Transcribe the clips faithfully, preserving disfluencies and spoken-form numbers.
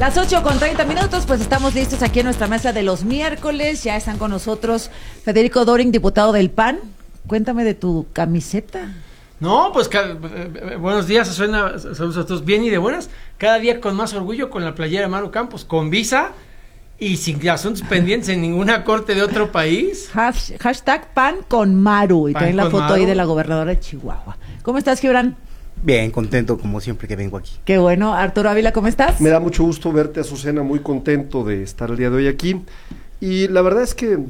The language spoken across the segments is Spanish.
Las ocho con treinta minutos, pues estamos listos aquí en nuestra mesa de los miércoles. Ya están con nosotros Federico Doring, diputado del P A N. Cuéntame de tu camiseta. No, pues eh, buenos días, suena, saludos a todos, bien y de buenas. Cada día con más orgullo con la playera de Maru Campos, con visa y sin asuntos pendientes en ninguna corte de otro país. Hash, hashtag P A N con Maru. Y traen la foto Maru. ahí de la gobernadora de Chihuahua. ¿Cómo estás, Gibran? Bien, contento como siempre que vengo aquí. Qué bueno. Arturo Ávila, ¿cómo estás? Me da mucho gusto verte, Azucena, muy contento de estar el día de hoy aquí. Y la verdad es que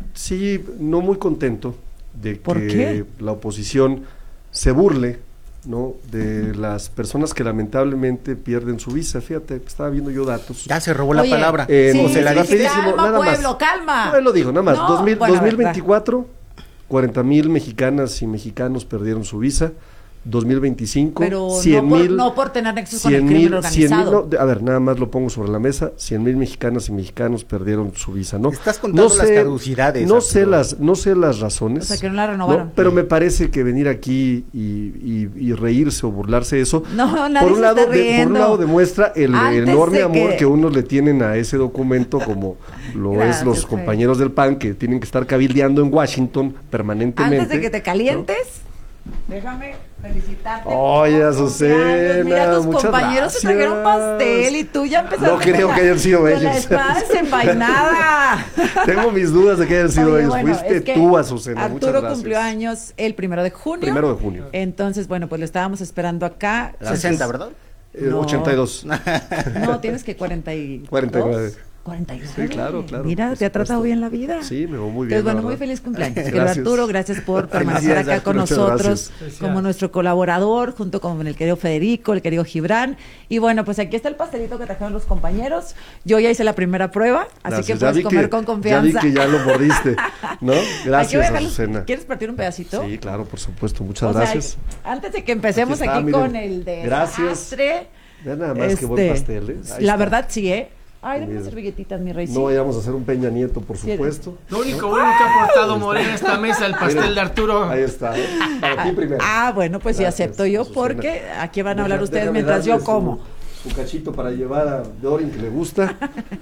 sí, no muy contento de ¿Por que qué? la oposición se burle, ¿no?, de las personas que lamentablemente pierden su visa. Fíjate, estaba viendo yo datos. Ya se robó la Oye, palabra. Eh, sí, no, se la sí, rapidísimo, calma, nada más. pueblo, calma. No, él lo dijo, nada más. No, dos mil, bueno, dos mil a ver, veinticuatro, cuarenta mil mexicanas y mexicanos perdieron su visa. dos mil veinticinco, Pero cien no, por, mil, no por tener nexos con el cien crimen mil, cien mil, organizado. no, de- a ver, nada más lo pongo sobre la mesa, cien mil mexicanas y mexicanos perdieron su visa, ¿no? Estás contando no las caducidades, No Arturo. sé las, no sé las razones. O sea, que no la renovaron. ¿no? Pero me parece que venir aquí y, y, y reírse o burlarse de eso, No, nadie por un se lado, está de- por un riendo. lado demuestra el Antes enorme de amor que- que... unos le tienen a ese documento, como lo Gracias, es los Fede. compañeros del P A N, que tienen que estar cabildeando en Washington permanentemente. Antes de que te ¿no? calientes, déjame felicitarte. Oye, por Azucena, cumpleaños. Mira, tus muchas compañeros se trajeron gracias. pastel y tú ya empezaste No creo con que la- hayan sido con ellos. la espada desenvainada. Tengo mis dudas de que hayan sido Oye, ellos. bueno, Fuiste es que tú, Azucena. Muchas Arturo gracias. cumplió años el primero de junio. Primero de junio. Entonces, bueno, pues lo estábamos esperando acá. sesenta, ¿verdad? Eh, No. ochenta y dos. No, tienes que cuarenta y dos. cuarenta y nueve. cuarenta y nueve. Sí, claro, claro, Mira, por te ha tratado supuesto. bien la vida. Sí, me va muy Entonces, bien. bueno, la muy verdad. feliz cumpleaños. Gracias. Querido Arturo, gracias por permanecer Felicidades, acá con Arturo, muchas nosotros gracias. como nuestro colaborador, junto con el querido Federico, el querido Gibran. Y bueno, pues aquí está el pastelito que trajeron los compañeros. Yo ya hice la primera prueba, así Gracias. que Ya puedes vi comer que- con confianza. Ya vi que ya lo mordiste, ¿no? Aquí voy a Gracias, dejarlos- Azucena. ¿Quieres partir un pedacito? Sí, claro, por supuesto. Muchas O sea, gracias. antes de que empecemos Aquí aquí, está, miren. con el de Gracias. desastre, Vean nada más que buen este, pastel, ¿eh? Ahí la está. verdad sí, ¿eh? Ay, dame unas Miren. servilletitas, mi rey. sí. No vayamos a hacer un Peña Nieto, por Sí. supuesto. Lo único bueno que ha aportado Morena a esta mesa, el pastel de Arturo. Ahí está, ¿eh? Para ti primero. Ah, bueno, pues sí Gracias, acepto yo Azucena. porque aquí van a hablar Deja- ustedes déjame mientras yo darle su- como. Su cachito para llevar a Dorin, que le gusta.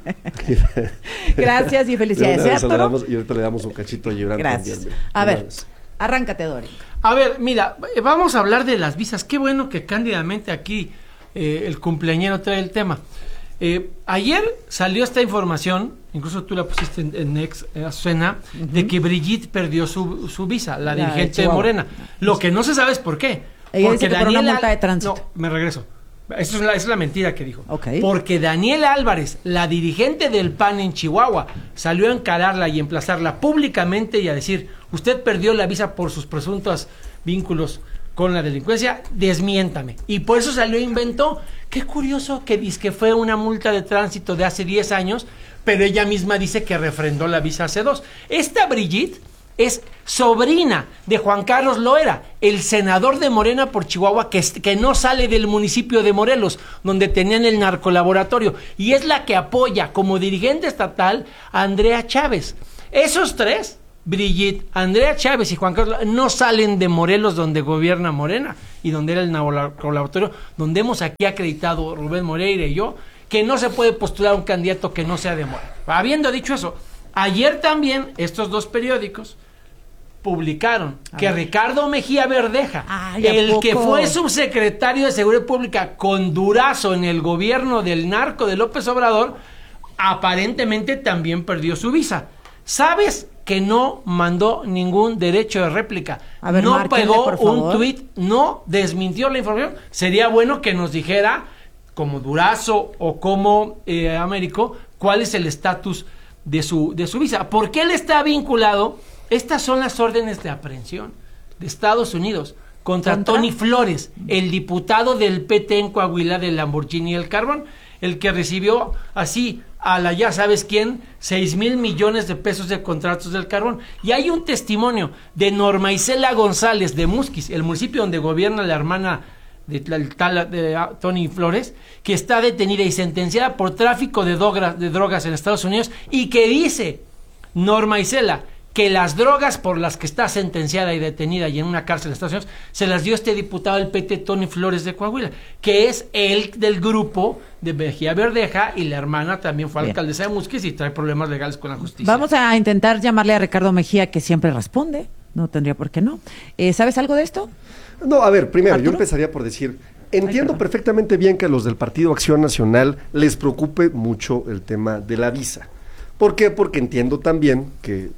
Gracias y felicidades, De una vez ¿eh, le Arturo? damos- y ahorita le damos un cachito a Gibran Gracias. también. A De ver, una vez. arráncate, Dori. A ver, mira, eh, vamos a hablar de las visas. Qué bueno que cándidamente aquí eh, el cumpleañero trae el tema. Eh, ayer salió esta información, incluso tú la pusiste en, en ex eh, Azucena, de que Brigitte perdió su, su visa, la, La de dirigente de Chihuahua. Morena. Lo que no se sabe es por qué. Ella dice que por una Daniela- multa de tránsito. No, me regreso. Esa es la, esa es la mentira que dijo. Ok. Porque Daniela Álvarez, la dirigente del P A N en Chihuahua, salió a encararla y emplazarla públicamente y a decir, usted perdió la visa por sus presuntos vínculos con la delincuencia, desmiéntame. Y por eso salió e inventó. Qué curioso que dice que fue una multa de tránsito de hace diez años, pero ella misma dice que refrendó la visa hace dos. Esta Brigitte es sobrina de Juan Carlos Loera, el senador de Morena por Chihuahua, que, es- que no sale del municipio de Morelos, donde tenían el narcolaboratorio, y es la que apoya como dirigente estatal a Andrea Chávez. Esos tres, Brigitte, Andrea Chávez y Juan Carlos, no salen de Morelos, donde gobierna Morena y donde era el narcolaboratorio, donde hemos aquí acreditado Rubén Moreira y yo, que no se puede postular un candidato que no sea de Morena. Habiendo dicho eso, ayer también estos dos periódicos publicaron que Ricardo Mejía Verdeja, Ay, ¿a el que poco? fue subsecretario de Seguridad Pública con Durazo en el gobierno del narco de López Obrador, aparentemente también perdió su visa. ¿Sabes que no mandó ningún derecho de réplica? A ver, no márquenle, pegó por un favor. tuit, no desmintió la información. Sería bueno que nos dijera, como Durazo o como eh, Américo, cuál es el estatus de su, de su visa. ¿Por qué él está vinculado? Estas son las órdenes de aprehensión de Estados Unidos contra, ¿Contra? Tony Flores, el diputado del P T en Coahuila del Lamborghini y el Carbón, el que recibió así a la ya sabes quién, seis mil millones de pesos de contratos del carbón. Y hay un testimonio de Norma Isela González de Musquis, el municipio donde gobierna la hermana de, tal- tal- de ah, Tony Flores, que está detenida y sentenciada por tráfico de, dogra- de drogas en Estados Unidos, y que dice Norma Isela que las drogas por las que está sentenciada y detenida y en una cárcel de Estados Unidos se las dio este diputado del P T, Tony Flores de Coahuila, que es el del grupo de Mejía Verdeja, y la hermana también fue Bien. alcaldesa de Musquis y trae problemas legales con la justicia. Vamos a intentar llamarle a Ricardo Mejía, que siempre responde. No tendría por qué no. Eh, ¿Sabes algo de esto? No, a ver, primero, yo ¿Arturo? empezaría por decir, entiendo perdón. perfectamente bien que a los del Partido Acción Nacional les preocupe mucho el tema de la visa. ¿Por qué? Porque entiendo también que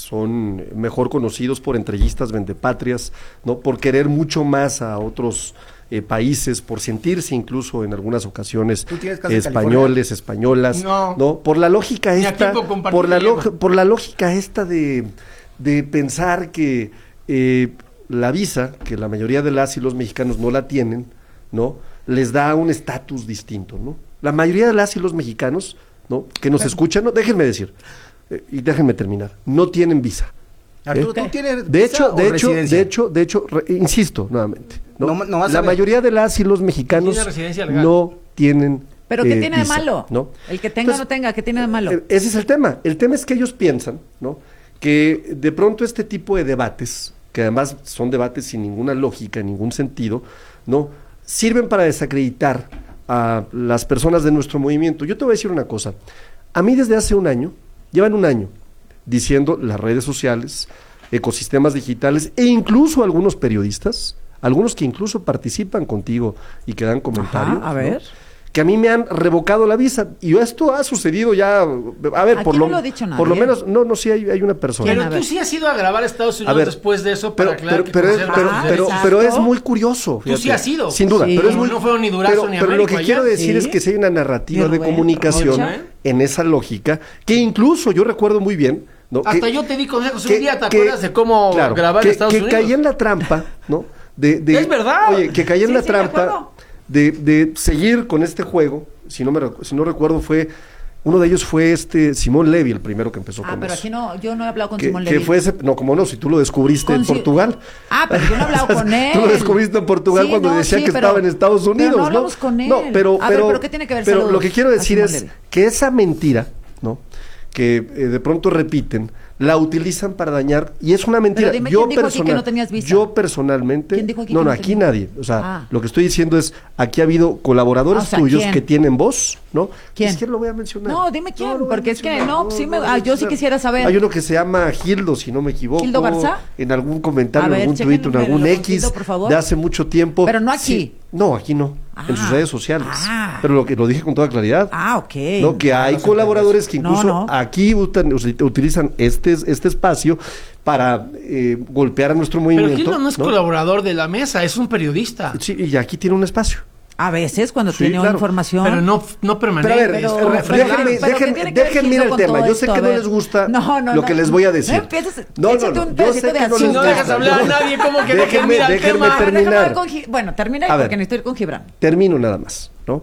son mejor conocidos por entreguistas vendepatrias, ¿no? Por querer mucho más a otros eh, países, por sentirse incluso en algunas ocasiones ¿Tú tienes casa en españoles, españolas, No. ¿no? Por la lógica Ni esta, aquí puedo compartir por la, dinero. log- por la lógica esta de, de pensar que eh, la visa, que la mayoría de las y los mexicanos no la tienen, ¿no? Les da un estatus distinto, ¿no? La mayoría de las y los mexicanos, ¿no? Que nos escuchan, no, déjenme decir, eh, y déjenme terminar, no tienen visa. Arturo, ¿Eh? ¿tú tienes De visa hecho, o de hecho, residencia? de hecho, de hecho, re- insisto nuevamente, ¿no? No- no vas a la ver. mayoría de las y los mexicanos Tiene residencia legal. no tienen ¿Pero qué eh, tiene de visa, malo? ¿no? El que tenga o no Entonces, tenga, ¿qué tiene de malo? eh, Ese es el tema. El tema es que ellos piensan, ¿no? Que de pronto este tipo de debates, que además son debates sin ninguna lógica, ningún sentido, ¿no? Sirven para desacreditar a las personas de nuestro movimiento. Yo te voy a decir una cosa. A mí desde hace un año, llevan un año, diciendo las redes sociales, ecosistemas digitales e incluso algunos periodistas, algunos que incluso participan contigo y que dan comentarios, Ajá, a ¿no? ver. Que a mí me han revocado la visa. Y esto ha sucedido ya, a ver, Aquí por no lo, lo ha dicho por lo nadie. menos, no, no, sí hay, hay una persona. ¿Quién? Pero A tú ver. sí has ido a grabar a Estados Unidos A ver, después de eso pero, para aclarar pero, que pero, es, conocer pero, las Ah, pero, derechas. pero es exacto. muy curioso. Tú sí has ido. Sin duda, Sí. pero es muy No fue ni Durazo pero, ni pero lo Américo que quiero allá. decir Sí. es que si hay una narrativa Mi de Rubén, comunicación Rocha. en esa lógica, que incluso yo recuerdo muy bien, ¿no? Hasta que- yo te di consejos que- un día, ¿te que- acuerdas de cómo claro, grabar que, en Estados que Unidos? caí en la trampa, ¿no? De, de- Es verdad. Oye, que caí en Sí, la sí, me trampa acuerdo. de, de seguir con este juego. Si no me recu- si no recuerdo fue uno de ellos fue este Simón Levy, el primero que empezó Ah, con pero eso. aquí no, yo no he hablado con que, Simón que Levy. fue ese, no, como no, si tú lo descubriste Con en Si- Portugal. Ah, pero yo no he hablado con él. Tú lo descubriste en Portugal Sí, cuando no, decía sí, que pero- estaba en Estados pero Unidos, no ¿no? hablamos con él. No, pero, A ver, pero, pero ¿qué tiene que ver? pero Saludos lo que quiero a decir Simón es Levy. que esa mentira, ¿no? Que eh, de pronto repiten, la utilizan para dañar y es una mentira. dime, yo ¿quién dijo aquí que personal- no tenías visa? Yo personalmente, ¿Quién dijo aquí no, que no, no aquí tenías? nadie. O sea, Ah. lo que estoy diciendo es, aquí ha habido colaboradores Ah, o sea, tuyos ¿quién? que tienen voz, ¿no? ¿Quién? Ni siquiera lo voy a mencionar. No, dime quién, lo voy a porque es que, mencionar, no, sí me- lo voy a ah, yo sí mencionar. quisiera saber. Hay uno que se llama Gildo, si no me equivoco. ¿Gildo Garza? En algún comentario, A ver, en algún chéquenme tuit, en lo algún con X, Gildo, por favor. de hace mucho tiempo. Pero no aquí. Sí, no, aquí no, en sus Ah. redes sociales. Ah. Pero lo que lo dije con toda claridad. Ah, ok. No, que hay colaboradores que No, incluso no. aquí utan- us- utilizan este, este espacio para eh, golpear a nuestro Pero movimiento. Gildo no es ¿no? colaborador de la mesa, es un periodista. Sí, y aquí tiene un espacio. A veces cuando Sí, tiene claro. información. Pero no, no permanente. Pero a ver, es pero- como pero- freelance. déjenme, pero ¿qué déjenme, tiene que ver déjenme ir Gildo al con tema. todo Yo sé esto? que A no ver. les gusta No, no, lo no. que les voy a decir. No empieces, No, no, échate no, un yo pedacito sé de que no azúcar. les No dejas hablar a nadie, como que Déjenme- dejen ir al déjenme tema. A ver, déjame terminar. ver con Gi- Bueno, termina ahí A ver. porque necesito ir con Gibran. Termino nada más, ¿no?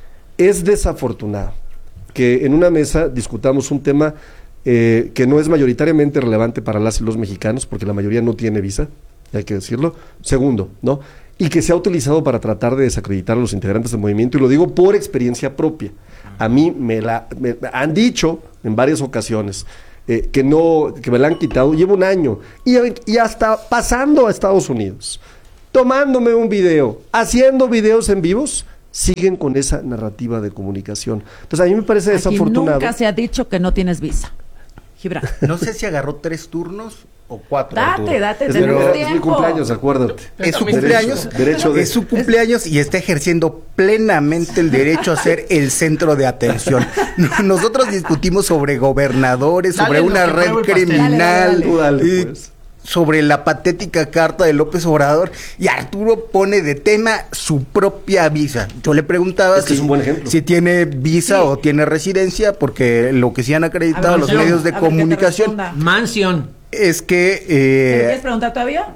Es desafortunado que en una mesa discutamos un tema eh, que no es mayoritariamente relevante para las y los mexicanos, porque la mayoría no tiene visa, hay que decirlo. Segundo, ¿no? Y que se ha utilizado para tratar de desacreditar a los integrantes del movimiento, y lo digo por experiencia propia. A mí me la me han dicho en varias ocasiones eh, que no, que me la han quitado. Llevo un año y, y hasta pasando a Estados Unidos, tomándome un video, haciendo videos en vivos, siguen con esa narrativa de comunicación. Entonces a mí me parece Aquí desafortunado. nunca se ha dicho que no tienes visa. Gibran. No sé si agarró tres turnos o cuatro. Date, Arturo. date, Es, tenemos mi, es tiempo. mi cumpleaños, acuérdate. Es su Derecho, cumpleaños, derecho de- es su cumpleaños y está ejerciendo plenamente el derecho a ser el centro de atención. Nosotros discutimos sobre gobernadores, sobre Dale, lo una que red pruebe el pastel. criminal, Dale, dale, Tú dale, y pues. sobre la patética carta de López Obrador, y Arturo pone de tema su propia visa. Yo le preguntaba Es que si, es un buen ejemplo. si tiene visa Sí. o tiene residencia, porque lo que sí han acreditado A ver, los Mansión, medios de a ver, que te comunicación responda. Mansión. es que ¿Me eh, quieres preguntar todavía?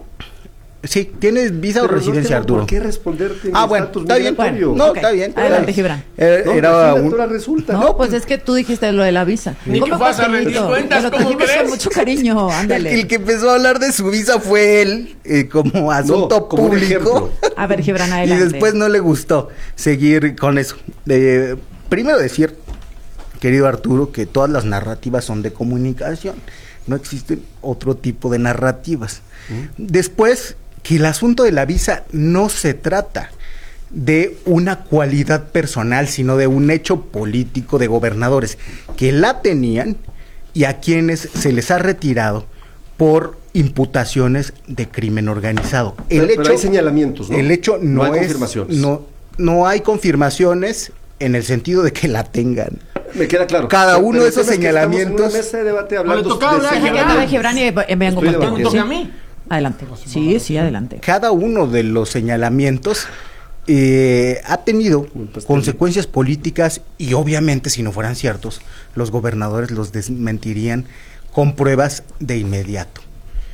sí, ¿tienes visa Pero o no residencia, tengo Arturo? ¿Por qué responderte en Ah, mi bueno, estatus está bien. migratorio? Bueno, No, ok. está bien. Adelante, Era- Gibran. Era, No, era imagínate, un- ahora resulta. No, No, pues es que tú dijiste lo de la visa. Ni Come que fueras a pastelito. rendir cuentas, Te lo ¿cómo trajimos crees? con mucho cariño, el, ándale. el que empezó a hablar de su visa fue él, eh, como asunto como un público. ejemplo. A ver, Gibran, Y adelante. después no le gustó seguir con eso. Eh, primero decir, querido Arturo, que todas las narrativas son de comunicación. no existen otro tipo de narrativas. ¿Mm? Después, que el asunto de la visa no se trata de una cualidad personal, sino de un hecho político de gobernadores que la tenían y a quienes se les ha retirado por imputaciones de crimen organizado. El pero, hecho, pero hay señalamientos, ¿no? El hecho no, no hay es, confirmaciones. No, no hay confirmaciones en el sentido de que la tengan. Me queda claro. Cada pero, uno pero de esos es que señalamientos. En una mesa de debate hablando Bueno, tocaba de hablar, señalamientos. Deje Gibran y eh, vengo Estoy de contigo. acuerdo. ¿Toca a mí? Adelante. Sí, sí, adelante. Cada uno de los señalamientos eh, ha tenido consecuencias políticas y obviamente si no fueran ciertos, los gobernadores los desmentirían con pruebas de inmediato.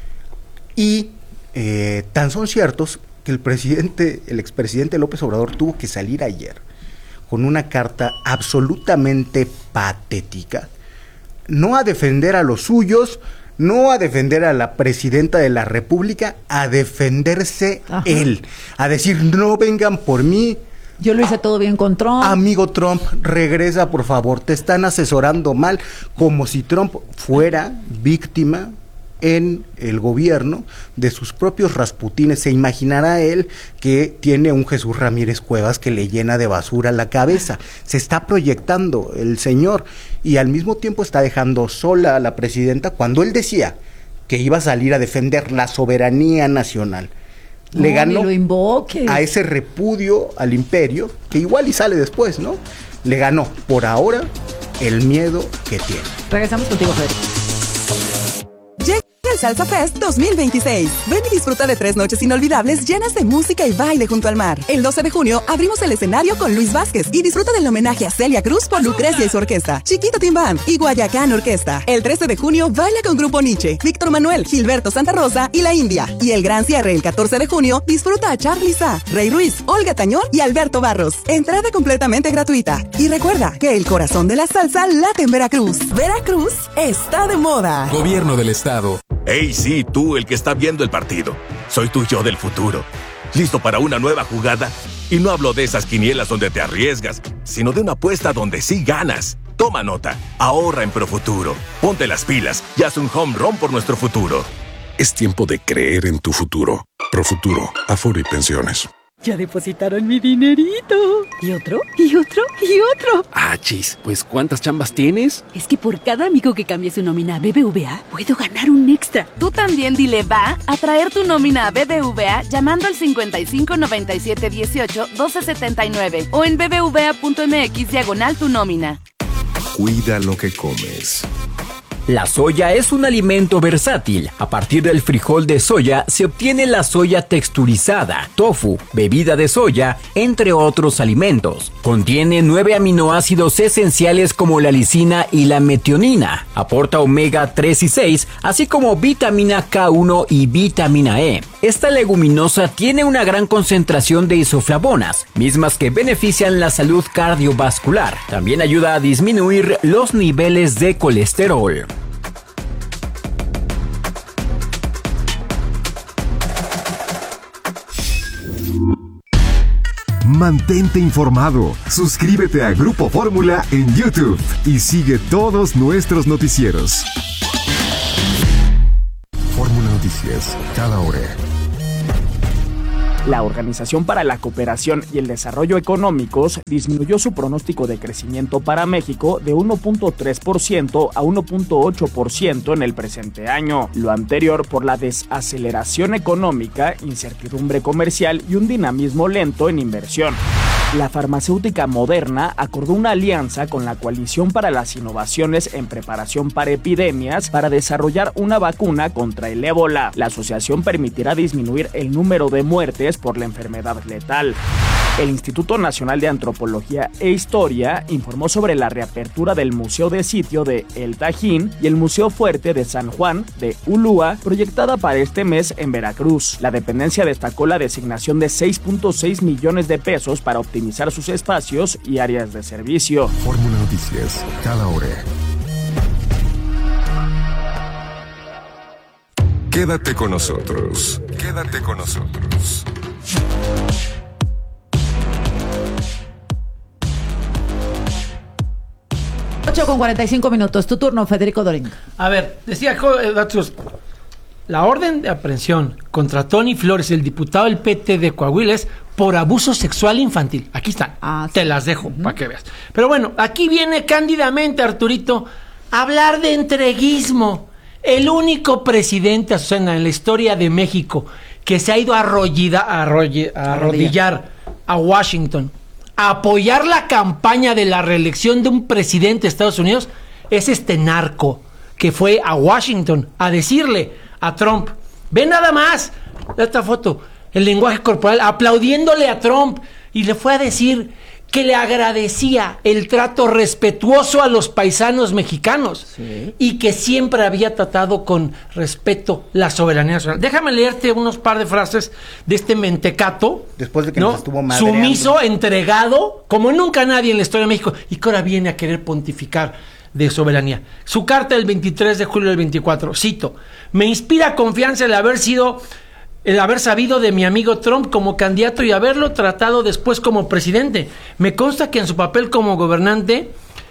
Y eh, tan son ciertos que el presidente, el expresidente López Obrador tuvo que salir ayer con una carta absolutamente patética, no a defender a los suyos, no a defender a la presidenta de la República, a defenderse Ajá. él, a decir, no vengan por mí, Yo lo hice todo bien con Trump. amigo Trump, regresa por favor, te están asesorando mal, como si Trump fuera víctima en el gobierno de sus propios Rasputines. Se imaginará él que tiene un Jesús Ramírez Cuevas que le llena de basura la cabeza. Se está proyectando el señor y al mismo tiempo está dejando sola a la presidenta cuando él decía que iba a salir a defender la soberanía nacional. No, Le ganó ni lo invoques. a ese repudio al imperio, que igual y sale después, ¿no? Le ganó por ahora el miedo que tiene. Regresamos contigo, Federico. Llega el Salsa Fest dos mil veintiséis. Ven y disfruta de tres noches inolvidables llenas de música y baile junto al mar. El doce de junio abrimos el escenario con Luis Vázquez y disfruta del homenaje a Celia Cruz por Lucrecia y su orquesta, Chiquito Team Band y Guayacán Orquesta. El trece de junio baila con Grupo Nietzsche, Víctor Manuel, Gilberto Santa Rosa y La India. Y el gran cierre el catorce de junio disfruta a Charly Sa, Rey Ruiz, Olga Tañón y Alberto Barros. Entrada completamente gratuita. Y recuerda que el corazón de la salsa late en Veracruz. Veracruz está de moda. Gobierno del Estado. Hey, sí, tú, el que está viendo el partido. Soy tu yo del futuro. ¿Listo para una nueva jugada? Y no hablo de esas quinielas donde te arriesgas, sino de una apuesta donde sí ganas. Toma nota. Ahorra en Profuturo. Ponte las pilas y haz un home run por nuestro futuro. Es tiempo de creer en tu futuro. Profuturo, Afore y Pensiones. Ya depositaron mi dinerito. ¿Y otro? ¿Y otro? ¿Y otro? Ah, chis, pues ¿cuántas chambas tienes? Es que por cada amigo que cambie su nómina a B B V A, puedo ganar un extra. Tú también dile va a traer tu nómina a B B V A llamando al cincuenta y cinco noventa y siete dieciocho doce setenta y nueve o en bbva.mx diagonal tu nómina. Cuida lo que comes. La soya es un alimento versátil. A partir del frijol de soya se obtiene la soya texturizada, tofu, bebida de soya, entre otros alimentos. Contiene nueve aminoácidos esenciales como la lisina y la metionina. Aporta omega tres y seis, así como vitamina K uno y vitamina E. Esta leguminosa tiene una gran concentración de isoflavonas, mismas que benefician la salud cardiovascular. También ayuda a disminuir los niveles de colesterol. Mantente informado. Suscríbete a Grupo Fórmula en YouTube y sigue todos nuestros noticieros. Fórmula Noticias, cada hora. La Organización para la Cooperación y el Desarrollo Económicos disminuyó su pronóstico de crecimiento para México de uno punto tres por ciento a uno punto ocho por ciento en el presente año, lo anterior por la desaceleración económica, incertidumbre comercial y un dinamismo lento en inversión. La farmacéutica Moderna acordó una alianza con la Coalición para las Innovaciones en Preparación para Epidemias para desarrollar una vacuna contra el ébola. La asociación permitirá disminuir el número de muertes por la enfermedad letal. El Instituto Nacional de Antropología e Historia informó sobre la reapertura del Museo de Sitio de El Tajín y el Museo Fuerte de San Juan de Ulúa, proyectada para este mes en Veracruz. La dependencia destacó la designación de seis punto seis millones de pesos para optimizar sus espacios y áreas de servicio. Fórmula Noticias, cada hora. Quédate con nosotros. Quédate con nosotros. ocho con cuarenta y cinco minutos. Tu turno, Federico Doring. A ver, decía Datos, la orden de aprehensión contra Tony Flores, el diputado del P T de Coahuila, es por abuso sexual infantil. Aquí están, ah, te sí. las dejo uh-huh. para que veas. Pero bueno, aquí viene cándidamente, Arturito, a hablar de entreguismo. El único presidente, Azucena, en la historia de México que se ha ido a, arrollida, a, arroll, a arrodillar a Washington, a apoyar la campaña de la reelección de un presidente de Estados Unidos, es este narco que fue a Washington a decirle a Trump, ve nada más, esta foto, el lenguaje corporal, aplaudiéndole a Trump, y le fue a decir que le agradecía el trato respetuoso a los paisanos mexicanos, sí. y que siempre había tratado con respeto la soberanía nacional. Déjame leerte unos par de frases de este mentecato, después de que ¿no? nos estuvo madreando. Sumiso, entregado, como nunca nadie en la historia de México, y que ahora viene a querer pontificar de soberanía. Su carta del veintitrés de julio del veinticuatro, cito, me inspira confianza el haber sido, el haber sabido de mi amigo Trump como candidato y haberlo tratado después como presidente. Me consta que en su papel como gobernante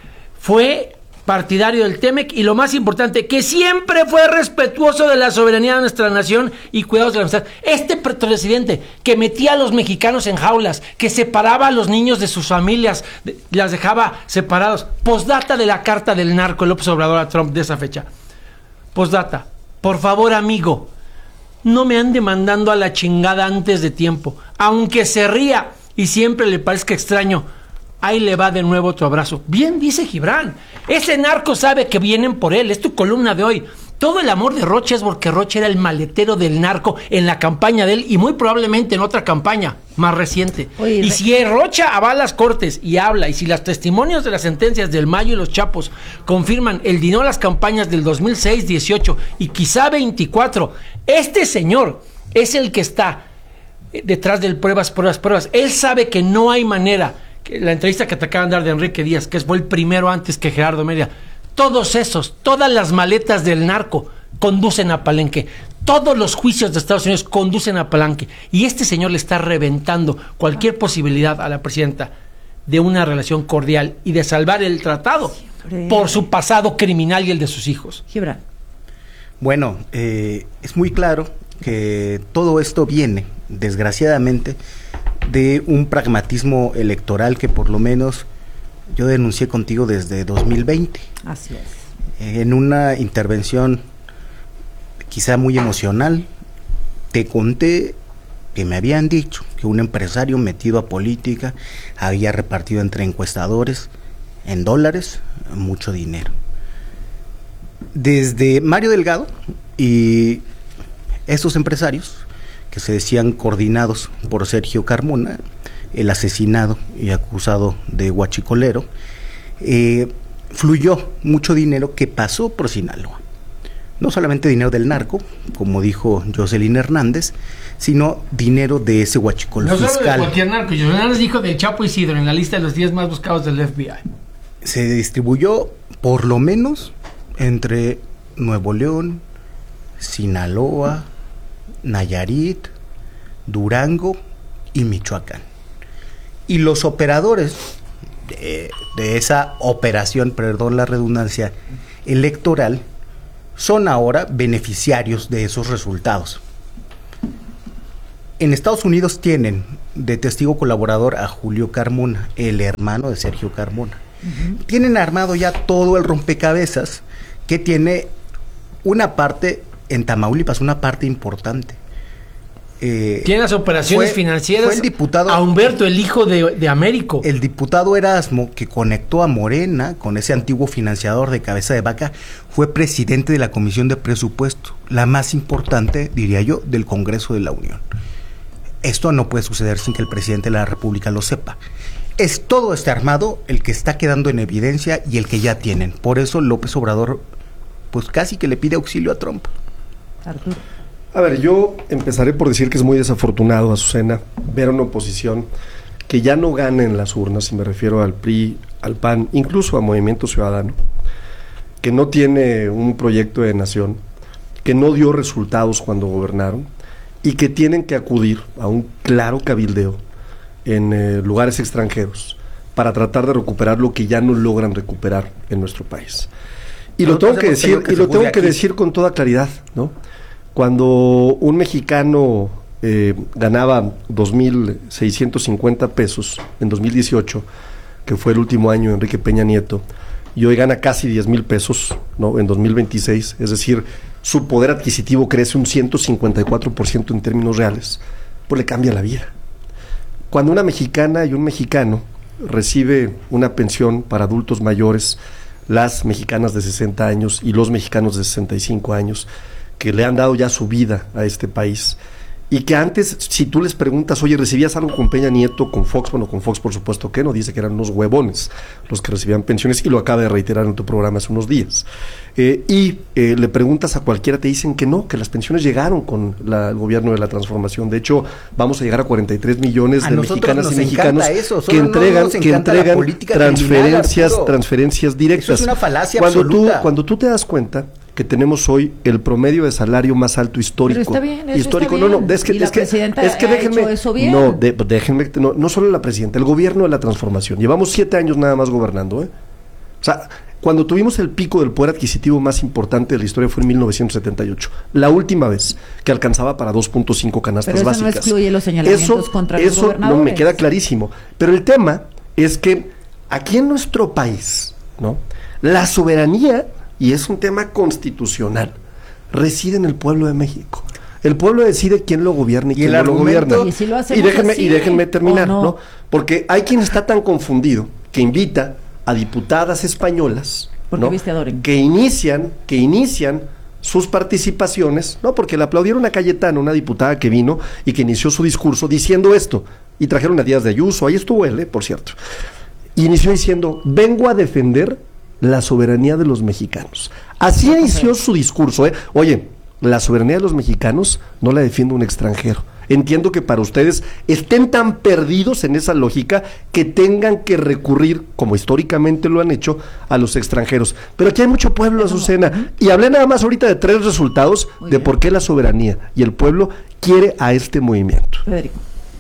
fue partidario del T-M E C y lo más importante, que siempre fue respetuoso de la soberanía de nuestra nación y cuidados de la amistad. Este presidente que metía a los mexicanos en jaulas, que separaba a los niños de sus familias, de, las dejaba separados. Postdata de la carta del narco López Obrador a Trump de esa fecha. Postdata, por favor, amigo, no me ande mandando a la chingada antes de tiempo, aunque se ría y siempre le parezca extraño. Ahí le va de nuevo tu abrazo. Bien dice Gibran, ese narco sabe que vienen por él, es tu columna de hoy. Todo el amor de Rocha es porque Rocha era el maletero del narco en la campaña de él y muy probablemente en otra campaña más reciente. Oye, y si Rocha va a las cortes y habla, y si los testimonios de las sentencias del Mayo y los Chapos confirman el dinero de las campañas del dos mil seis, dieciocho y quizá veinticuatro, este señor es el que está detrás del pruebas, pruebas, pruebas. Él sabe que no hay manera. La entrevista que te acaban de dar de Enrique Díaz, que fue el primero antes que Gerardo Media, todos esos, todas las maletas del narco conducen a Palenque, todos los juicios de Estados Unidos conducen a Palenque, y este señor le está reventando cualquier posibilidad a la presidenta de una relación cordial y de salvar el tratado Siempre. por su pasado criminal y el de sus hijos. Gibran. Bueno, eh, es muy claro que todo esto viene, desgraciadamente, de un pragmatismo electoral que por lo menos yo denuncié contigo desde dos mil veinte. Así es. En una intervención quizá muy emocional, te conté que me habían dicho que un empresario metido a política había repartido entre encuestadores en dólares mucho dinero. Desde Mario Delgado y estos empresarios que se decían coordinados por Sergio Carmona, el asesinado y acusado de huachicolero, eh, fluyó mucho dinero que pasó por Sinaloa. No solamente dinero del narco, como dijo Jocelyn Hernández, sino dinero de ese huachicol no fiscal. No solo de cualquier narco, Jocelyn Hernández dijo del Chapo Isidro en la lista de los diez más buscados del F B I. Se distribuyó por lo menos entre Nuevo León, Sinaloa, Nayarit, Durango y Michoacán. Y los operadores de, de esa operación, perdón la redundancia, electoral, son ahora beneficiarios de esos resultados. En Estados Unidos tienen de testigo colaborador a Julio Carmona, el hermano de Sergio Carmona. Uh-huh. Tienen armado ya todo el rompecabezas que tiene una parte en Tamaulipas, una parte importante. Eh, Tiene las operaciones fue, financieras fue el diputado, a Humberto, el hijo de, de Américo. El diputado Erasmo, que conectó a Morena con ese antiguo financiador de cabeza de vaca, fue presidente de la Comisión de Presupuesto, la más importante, diría yo, del Congreso de la Unión. Esto no puede suceder sin que el presidente de la República lo sepa. Es todo este armado el que está quedando en evidencia y el que ya tienen. Por eso López Obrador, pues casi que le pide auxilio a Trump. Arturo. A ver, yo empezaré por decir que es muy desafortunado, Azucena, ver a una oposición que ya no gana en las urnas, y me refiero al P R I, al P A N, incluso a Movimiento Ciudadano, que no tiene un proyecto de nación, que no dio resultados cuando gobernaron, y que tienen que acudir a un claro cabildeo en eh, lugares extranjeros para tratar de recuperar lo que ya no logran recuperar en nuestro país. Y lo Nosotros tengo que hemos decir, tenido que y lo se tengo juzgue que aquí. decir con toda claridad, ¿no? Cuando un mexicano eh, ganaba dos mil seiscientos cincuenta pesos en dos mil dieciocho, que fue el último año de Enrique Peña Nieto, y hoy gana casi diez mil pesos, ¿no? En dos mil veintiséis, es decir, su poder adquisitivo crece un ciento cincuenta y cuatro por ciento en términos reales, pues le cambia la vida. Cuando una mexicana y un mexicano recibe una pensión para adultos mayores, las mexicanas de sesenta años y los mexicanos de sesenta y cinco años, que le han dado ya su vida a este país, y que antes, si tú les preguntas, oye, ¿recibías algo con Peña Nieto, con Fox? Bueno, con Fox por supuesto que no, dice que eran unos huevones los que recibían pensiones, y lo acaba de reiterar en tu programa hace unos días. Eh, y eh, le preguntas a cualquiera, te dicen que no, que las pensiones llegaron con la, el gobierno de la transformación. De hecho, vamos a llegar a cuarenta y tres millones A de nosotros mexicanas nos y mexicanos encanta eso, que solo no entregan, nos que encanta la entregan política transferencias, criminal, Arturo. transferencias directas. Eso es una falacia cuando absoluta. Tú, cuando tú te das cuenta que tenemos hoy el promedio de salario más alto histórico. Pero está bien, eso histórico. está No, bien. no, es que, Y la es que, presidenta es que ha déjenme, hecho eso bien. no, de, déjenme, no, no solo la presidenta, el gobierno de la transformación. Llevamos siete años nada más gobernando, ¿eh? O sea, cuando tuvimos el pico del poder adquisitivo más importante de la historia fue en mil novecientos setenta y ocho, la última vez que alcanzaba para dos punto cinco canastas Pero eso básicas. no excluye los señalamientos eso, contra los eso gobernadores. no me queda clarísimo. Pero el tema es que aquí en nuestro país, ¿no? La soberanía, y es un tema constitucional, reside en el pueblo de México. El pueblo decide quién lo gobierna y, ¿Y quién el no lo argumento? gobierna. ¿Y si lo hacemos y déjenme, así, y déjenme terminar, o no? ¿no? Porque hay quien está tan confundido que invita a diputadas españolas, Porque ¿no? viste a Doren. que inician, que inician sus participaciones, ¿no? Porque le aplaudieron a Cayetano, una diputada que vino y que inició su discurso diciendo esto, y trajeron a Díaz de Ayuso, ahí estuvo él, ¿eh? Por cierto. Y inició diciendo, vengo a defender la soberanía de los mexicanos. Así inició su discurso, ¿eh? Oye, la soberanía de los mexicanos no la defiende un extranjero. Entiendo que para ustedes estén tan perdidos en esa lógica que tengan que recurrir, como históricamente lo han hecho, a los extranjeros. Pero aquí hay mucho pueblo, Azucena. Y hablé nada más ahorita de tres resultados de por qué la soberanía y el pueblo quiere a este movimiento. Federico.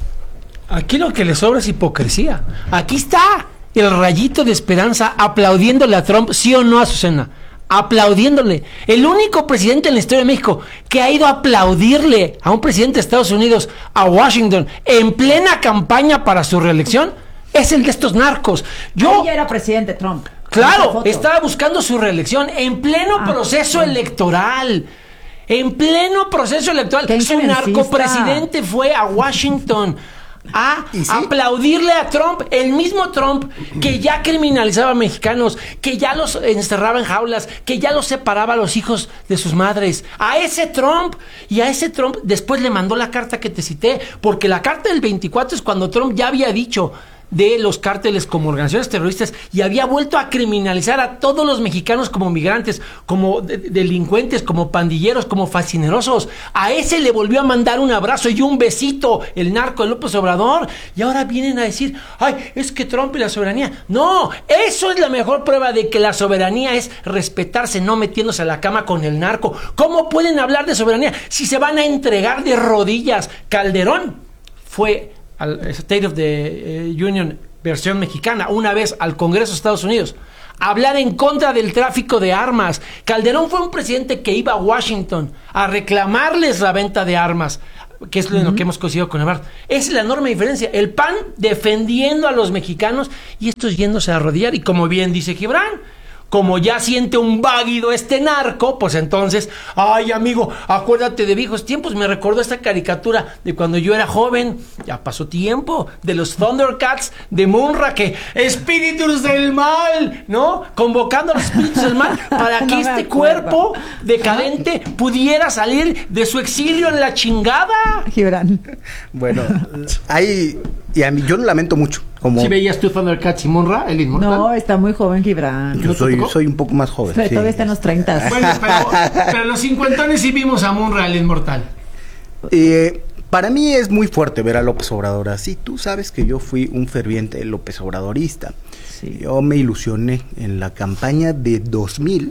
Aquí lo que le sobra es hipocresía. Aquí está el rayito de esperanza aplaudiéndole a Trump, sí o no, Azucena. Aplaudiéndole. El único presidente en la historia de México que ha ido a aplaudirle a un presidente de Estados Unidos, a Washington, en plena campaña para su reelección, es el de estos narcos. Yo, Ahí ya era presidente Trump. Esa claro, foto. estaba buscando su reelección en pleno Ah, proceso sí. electoral. En pleno proceso electoral. Qué Su injerencista. narcopresidente fue a Washington a ¿Y sí? aplaudirle a Trump, el mismo Trump que ya criminalizaba a mexicanos, que ya los encerraba en jaulas, que ya los separaba a los hijos de sus madres. A ese Trump, y a ese Trump después le mandó la carta que te cité, porque la carta del veinticuatro es cuando Trump ya había dicho de los cárteles como organizaciones terroristas y había vuelto a criminalizar a todos los mexicanos como migrantes, como de- delincuentes, como pandilleros, como fascinerosos. A ese le volvió a mandar un abrazo y un besito el narco de López Obrador, y ahora vienen a decir, ay, es que Trump y la soberanía. No, eso es la mejor prueba de que la soberanía es respetarse, no metiéndose a la cama con el narco. ¿Cómo pueden hablar de soberanía si se van a entregar de rodillas? Calderón fue al State of the eh, Union versión mexicana, una vez al Congreso de Estados Unidos, a hablar en contra del tráfico de armas. Calderón fue un presidente que iba a Washington a reclamarles la venta de armas, que es lo, uh-huh. lo que hemos conseguido con Ebrard. Esa es la enorme diferencia. El P A N defendiendo a los mexicanos y estos yéndose a arrodillar. Y como bien dice Gibran, como ya siente un váguido este narco, pues entonces, ay amigo, acuérdate de viejos tiempos. Me recordó esta caricatura de cuando yo era joven, ya pasó tiempo, de los Thundercats de Munra, que espíritus del mal, ¿no? Convocando a los espíritus del mal para que No me este acuerdo. cuerpo decadente pudiera salir de su exilio en la chingada. Gibran. Bueno, hay, y a mí yo lo lamento mucho. Como ¿Sí veías tú Thundercats y Munra, el inmortal? No, está muy joven Gibran. yo ¿No te soy, tocó? soy un poco más joven. Pero sí. todavía está en los treinta. Bueno, pero, pero los cincuentones sí vimos a Munra, el inmortal. Eh, para mí es muy fuerte ver a López Obrador así. Tú sabes que yo fui un ferviente López Obradorista. Sí. Yo me ilusioné en la campaña de dos mil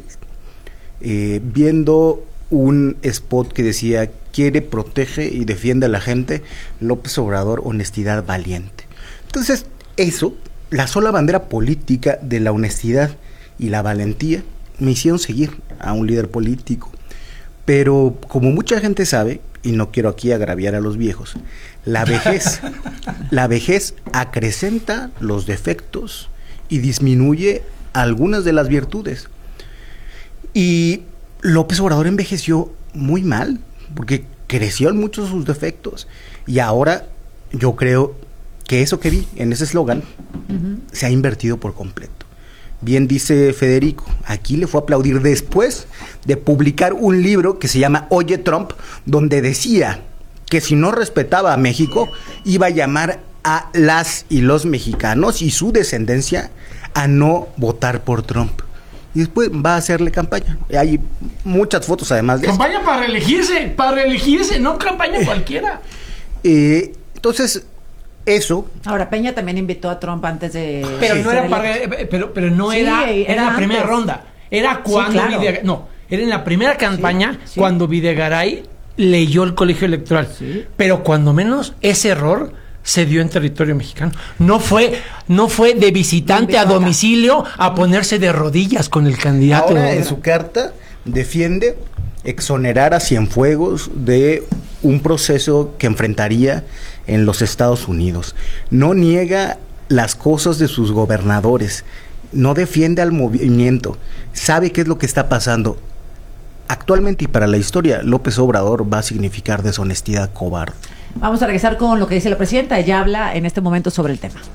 eh, viendo un spot que decía: quiere, protege y defiende a la gente. López Obrador, honestidad valiente. Entonces, eso la sola bandera política de la honestidad y la valentía me hicieron seguir a un líder político. Pero como mucha gente sabe, y no quiero aquí agraviar a los viejos, la vejez, la vejez acrecenta los defectos y disminuye algunas de las virtudes. Y López Obrador envejeció muy mal, porque creció en muchos de sus defectos. Y ahora yo creo que eso que vi en ese eslogan uh-huh. se ha invertido por completo. Bien dice Federico, aquí le fue a aplaudir después de publicar un libro que se llama Oye Trump, donde decía que si no respetaba a México, iba a llamar a las y los mexicanos y su descendencia a no votar por Trump. Y después va a hacerle campaña. Hay muchas fotos además de campaña esto. Para reelegirse, para reelegirse, no campaña eh, cualquiera. Eh, entonces, eso. Ahora, Peña también invitó a Trump antes de... Pero no era para, pero, pero no sí, era, era, era en la primera ronda. Era cuando sí, claro. Videgaray, no, era en la primera campaña sí, sí. cuando Videgaray leyó el colegio electoral. Sí. Pero cuando menos ese error se dio en territorio mexicano. No fue, no fue de visitante a domicilio a ponerse de rodillas con el candidato. Ahora en su carta defiende exonerar a Cienfuegos de un proceso que enfrentaría en los Estados Unidos. No niega las cosas de sus gobernadores, no defiende al movimiento, sabe qué es lo que está pasando. Actualmente y para la historia, López Obrador va a significar deshonestidad cobarde. Vamos a regresar con lo que dice la presidenta. Ella habla en este momento sobre el tema.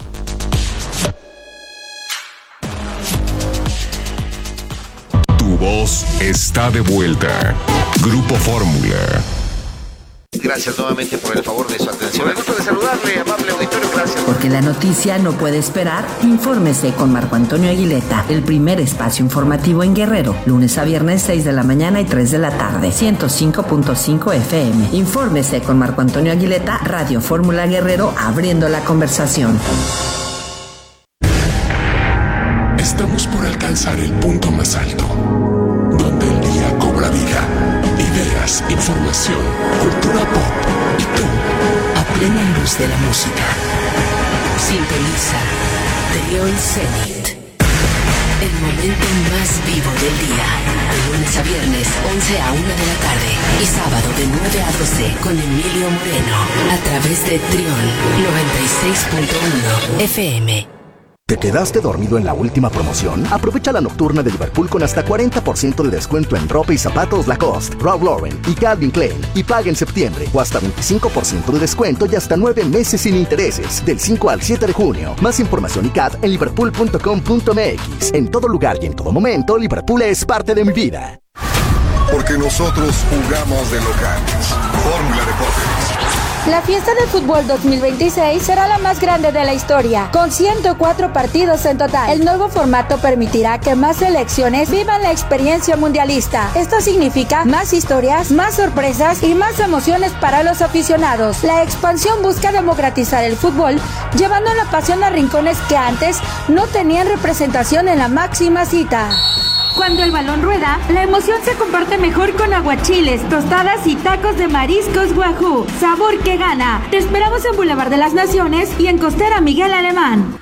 Tu voz está de vuelta. Grupo Fórmula. Gracias nuevamente por el favor de su atención. Me gusta de saludarle, amable auditorio, gracias. Porque la noticia no puede esperar, infórmese con Marco Antonio Aguileta, el primer espacio informativo en Guerrero, lunes a viernes seis de la mañana y tres de la tarde, ciento cinco punto cinco F M. Infórmese con Marco Antonio Aguileta, Radio Fórmula Guerrero, abriendo la conversación. Estamos por alcanzar el punto más alto, donde el día cobra vida. Ideas, información, cultura pop y tú, a plena luz de la música. Sintoniza Trión Zenit, el momento más vivo del día. De lunes a viernes, once a una de la tarde. Y sábado de nueve a doce con Emilio Moreno. A través de Trión noventa y seis punto uno F M. ¿Te quedaste dormido en la última promoción? Aprovecha la nocturna de Liverpool con hasta cuarenta por ciento de descuento en ropa y zapatos Lacoste, Ralph Lauren y Calvin Klein. Y paga en septiembre o hasta veinticinco por ciento de descuento y hasta nueve meses sin intereses. Del cinco al siete de junio. Más información y C A D en liverpool punto com punto m x. En todo lugar y en todo momento, Liverpool es parte de mi vida. Porque nosotros jugamos de locales. Fórmula Deportes. La fiesta del fútbol dos mil veintiséis será la más grande de la historia, con ciento cuatro partidos en total. El nuevo formato permitirá que más selecciones vivan la experiencia mundialista. Esto significa más historias, más sorpresas y más emociones para los aficionados. La expansión busca democratizar el fútbol, llevando la pasión a rincones que antes no tenían representación en la máxima cita. Cuando el balón rueda, la emoción se comparte mejor con aguachiles, tostadas y tacos de mariscos Wahoo. Sabor que gana. Te esperamos en Boulevard de las Naciones y en Costera Miguel Alemán.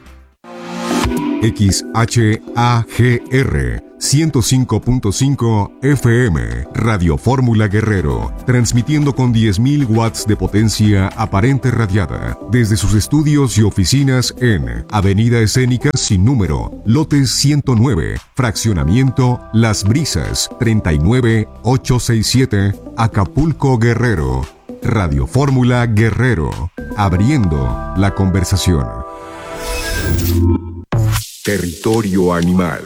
X H A G R ciento cinco punto cinco F M, Radio Fórmula Guerrero, transmitiendo con diez mil watts de potencia aparente radiada, desde sus estudios y oficinas en Avenida Escénica sin número, lote ciento nueve, fraccionamiento Las Brisas, treinta y nueve mil ochocientos sesenta y siete, Acapulco, Guerrero. Radio Fórmula Guerrero, abriendo la conversación. Territorio animal.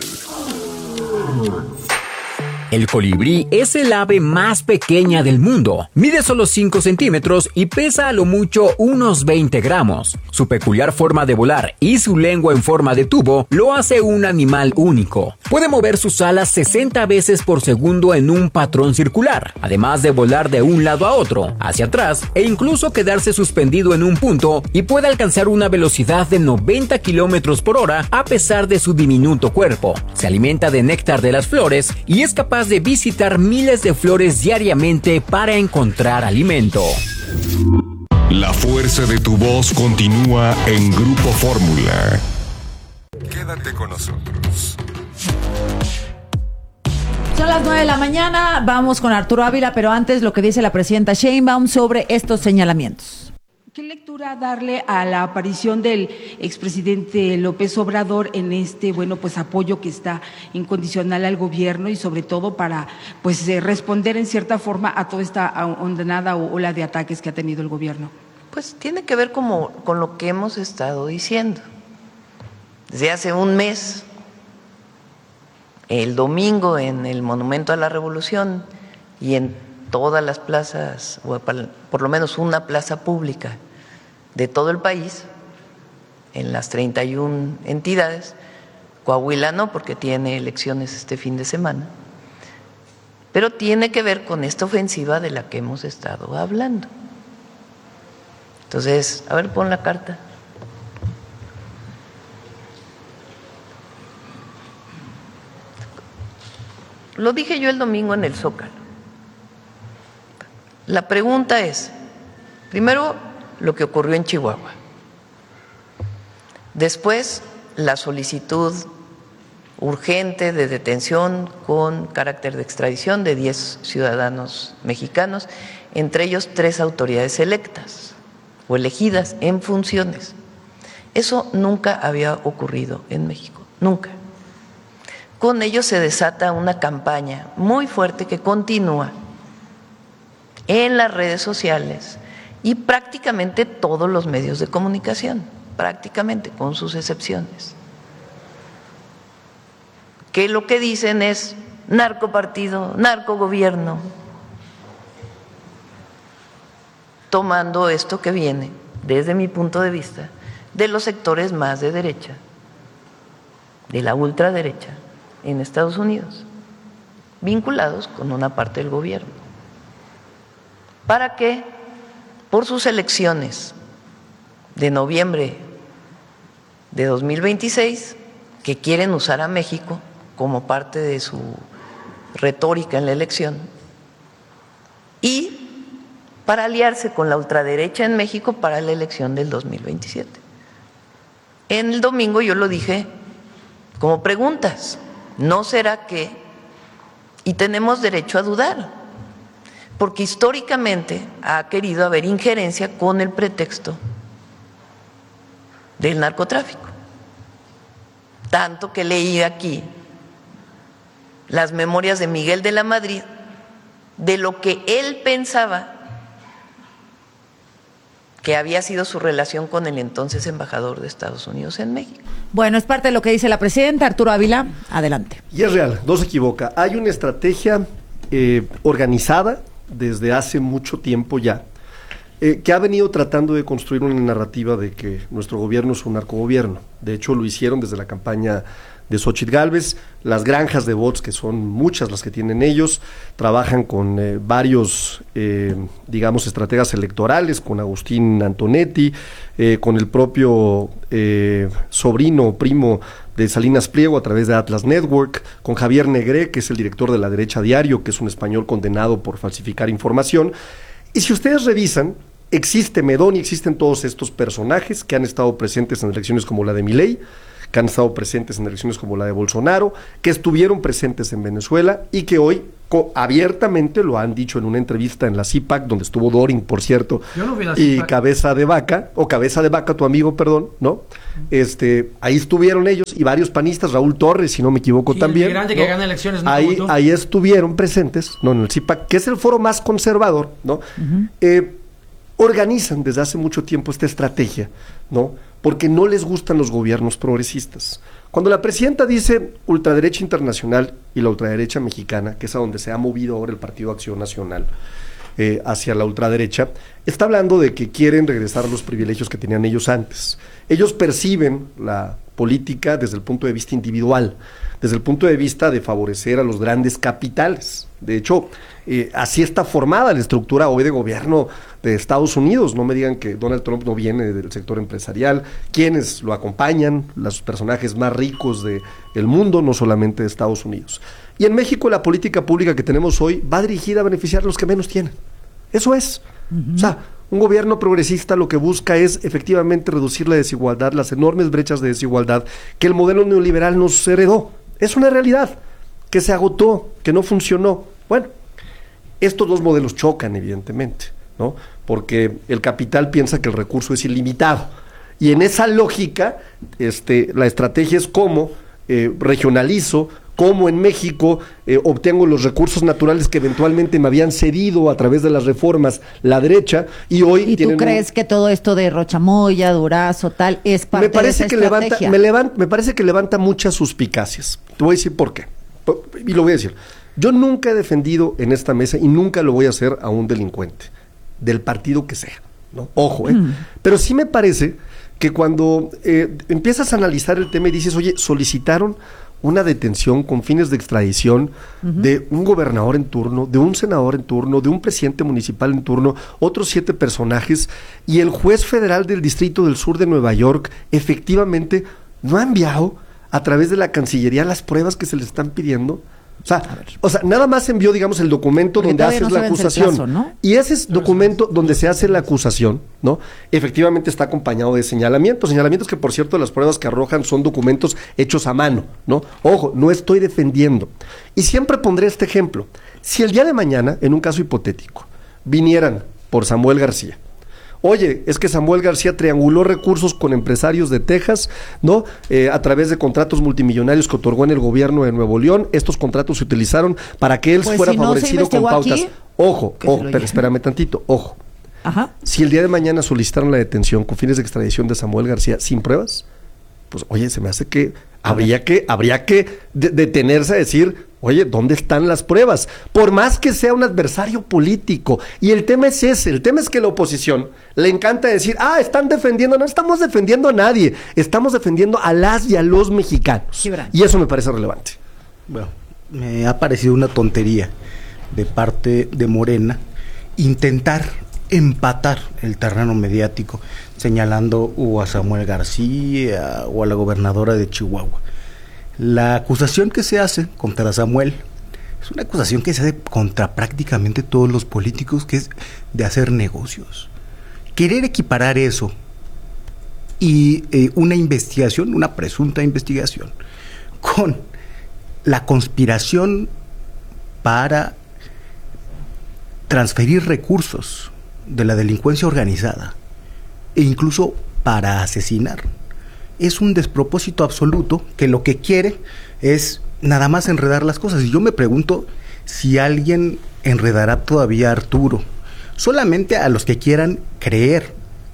El colibrí es el ave más pequeña del mundo. Mide solo cinco centímetros y pesa a lo mucho unos veinte gramos. Su peculiar forma de volar y su lengua en forma de tubo lo hace un animal único. Puede mover sus alas sesenta veces por segundo en un patrón circular, además de volar de un lado a otro, hacia atrás e incluso quedarse suspendido en un punto, y puede alcanzar una velocidad de noventa kilómetros por hora a pesar de su diminuto cuerpo. Se alimenta de néctar de las flores y es capaz de visitar miles de flores diariamente para encontrar alimento. La fuerza de tu voz continúa en Grupo Fórmula. Quédate con nosotros. Son las nueve de la mañana, vamos con Arturo Ávila, pero antes lo que dice la presidenta Sheinbaum sobre estos señalamientos. ¿Qué lectura darle a la aparición del expresidente López Obrador en este, bueno, pues apoyo que está incondicional al gobierno y sobre todo para, pues, eh, responder en cierta forma a toda esta ondenada ola de ataques que ha tenido el gobierno? Pues tiene que ver como, con lo que hemos estado diciendo. Desde hace un mes, el domingo en el Monumento a la Revolución y en todas las plazas, o por lo menos una plaza pública de todo el país, en las treinta y una entidades, Coahuila no, porque tiene elecciones este fin de semana, pero tiene que ver con esta ofensiva de la que hemos estado hablando. Entonces, a ver, pon la carta. Lo dije yo el domingo en el Zócalo. La pregunta es, primero, lo que ocurrió en Chihuahua. Después, la solicitud urgente de detención con carácter de extradición de diez ciudadanos mexicanos, entre ellos tres autoridades electas o elegidas en funciones. Eso nunca había ocurrido en México, nunca. Con ello se desata una campaña muy fuerte que continúa en las redes sociales y prácticamente todos los medios de comunicación, prácticamente, con sus excepciones, que lo que dicen es narcopartido, narcogobierno, tomando esto que viene, desde mi punto de vista, de los sectores más de derecha, de la ultraderecha en Estados Unidos, vinculados con una parte del gobierno, para que por sus elecciones de noviembre de dos mil veintiséis, que quieren usar a México como parte de su retórica en la elección, y para aliarse con la ultraderecha en México para la elección del dos mil veintisiete. En el domingo yo lo dije como preguntas, ¿no será que? Y tenemos derecho a dudar, porque históricamente ha querido haber injerencia con el pretexto del narcotráfico. Tanto que leí aquí las memorias de Miguel de la Madrid de lo que él pensaba que había sido su relación con el entonces embajador de Estados Unidos en México. Bueno, es parte de lo que dice la presidenta. Arturo Ávila, adelante. Y es real, no se equivoca. Hay una estrategia eh, organizada desde hace mucho tiempo ya, eh, que ha venido tratando de construir una narrativa de que nuestro gobierno es un narcogobierno. De hecho, lo hicieron desde la campaña de Xóchitl Gálvez, las granjas de bots, que son muchas las que tienen ellos, trabajan con eh, varios, eh, digamos, estrategas electorales, con Agustín Antonetti, eh, con el propio eh, sobrino o primo de Salinas Pliego a través de Atlas Network, con Javier Negré, que es el director de La Derecha Diario, que es un español condenado por falsificar información. Y si ustedes revisan, existe Medón y existen todos estos personajes que han estado presentes en elecciones como la de Milei, que han estado presentes en elecciones como la de Bolsonaro, que estuvieron presentes en Venezuela y que hoy abiertamente lo han dicho en una entrevista en la C I P A C, donde estuvo Doring, por cierto, Yo no vi la y C I P A C. Cabeza de Vaca, o Cabeza de Vaca, tu amigo, perdón, ¿no? Este, ahí estuvieron ellos y varios panistas, Raúl Torres, si no me equivoco, Sí, también. el grande ¿no? que gana elecciones, no ahí, como tú. ahí estuvieron presentes, ¿no? En el C I P A C, que es el foro más conservador, ¿no? Uh-huh. Eh, organizan desde hace mucho tiempo esta estrategia, ¿no? Porque no les gustan los gobiernos progresistas. Cuando la presidenta dice ultraderecha internacional y la ultraderecha mexicana, que es a donde se ha movido ahora el Partido Acción Nacional, eh, hacia la ultraderecha, está hablando de que quieren regresar los privilegios que tenían ellos antes. Ellos perciben la política desde el punto de vista individual, desde el punto de vista de favorecer a los grandes capitales. De hecho, eh, así está formada la estructura hoy de gobierno de Estados Unidos. No me digan que Donald Trump no viene del sector empresarial. Quienes lo acompañan, los personajes más ricos de, del mundo, no solamente de Estados Unidos. Y en México la política pública que tenemos hoy va dirigida a beneficiar a los que menos tienen. Eso es. Uh-huh. O sea, Un gobierno progresista lo que busca es efectivamente reducir la desigualdad, las enormes brechas de desigualdad que el modelo neoliberal nos heredó. Es una realidad que se agotó, que no funcionó. Bueno, estos dos modelos chocan evidentemente, ¿no? Porque el capital piensa que el recurso es ilimitado. Y en esa lógica, este, la estrategia es cómo eh, regionalizo, cómo en México eh, obtengo los recursos naturales que eventualmente me habían cedido a través de las reformas la derecha, y hoy ¿Y tú crees un... que todo esto de Rochamoya, Durazo, tal, es parte me parece de esa que estrategia? Levanta, me, levanta, me parece que levanta muchas suspicacias. Te voy a decir por qué. Y lo voy a decir. Yo nunca he defendido en esta mesa, y nunca lo voy a hacer, a un delincuente, del partido que sea, ¿no? Ojo, ¿eh? Mm. Pero sí me parece que cuando eh, empiezas a analizar el tema y dices, oye, solicitaron una detención con fines de extradición uh-huh. de un gobernador en turno, de un senador en turno, de un presidente municipal en turno, otros siete personajes, y el juez federal del Distrito del Sur de Nueva York efectivamente no ha enviado a través de la Cancillería las pruebas que se le están pidiendo. O sea, o sea, nada más envió, digamos, el documento Porque donde haces no la acusación. Plazo, ¿no? Y ese es documento donde se hace la acusación, ¿no? Efectivamente está acompañado de señalamientos. Señalamientos que, por cierto, las pruebas que arrojan son documentos hechos a mano, ¿no? Ojo, no estoy defendiendo. Y siempre pondré este ejemplo. Si el día de mañana, en un caso hipotético, vinieran por Samuel García, oye, es que Samuel García trianguló recursos con empresarios de Texas, ¿no? Eh, a través de contratos multimillonarios que otorgó en el gobierno de Nuevo León. Estos contratos se utilizaron para que él pues fuera si no favorecido con pautas. Aquí, ojo, ojo, pero espérame tantito, ojo. Ajá. Si el día de mañana solicitaron la detención con fines de extradición de Samuel García sin pruebas, pues oye, se me hace que habría que, habría que de- detenerse a decir, oye, ¿dónde están las pruebas? Por más que sea un adversario político. Y el tema es ese, el tema es que la oposición le encanta decir, ah, están defendiendo, no estamos defendiendo a nadie, estamos defendiendo a las y a los mexicanos. Gibran. Y eso me parece relevante. Bueno, me ha parecido una tontería de parte de Morena intentar empatar el terreno mediático señalando o a Samuel García o a la gobernadora de Chihuahua. La acusación que se hace contra Samuel es una acusación que se hace contra prácticamente todos los políticos, que es de hacer negocios. Querer equiparar eso y eh, una investigación, una presunta investigación, con la conspiración para transferir recursos de la delincuencia organizada e incluso para asesinar, es un despropósito absoluto que lo que quiere es nada más enredar las cosas. Y yo me pregunto si alguien enredará todavía a Arturo. Solamente a los que quieran creer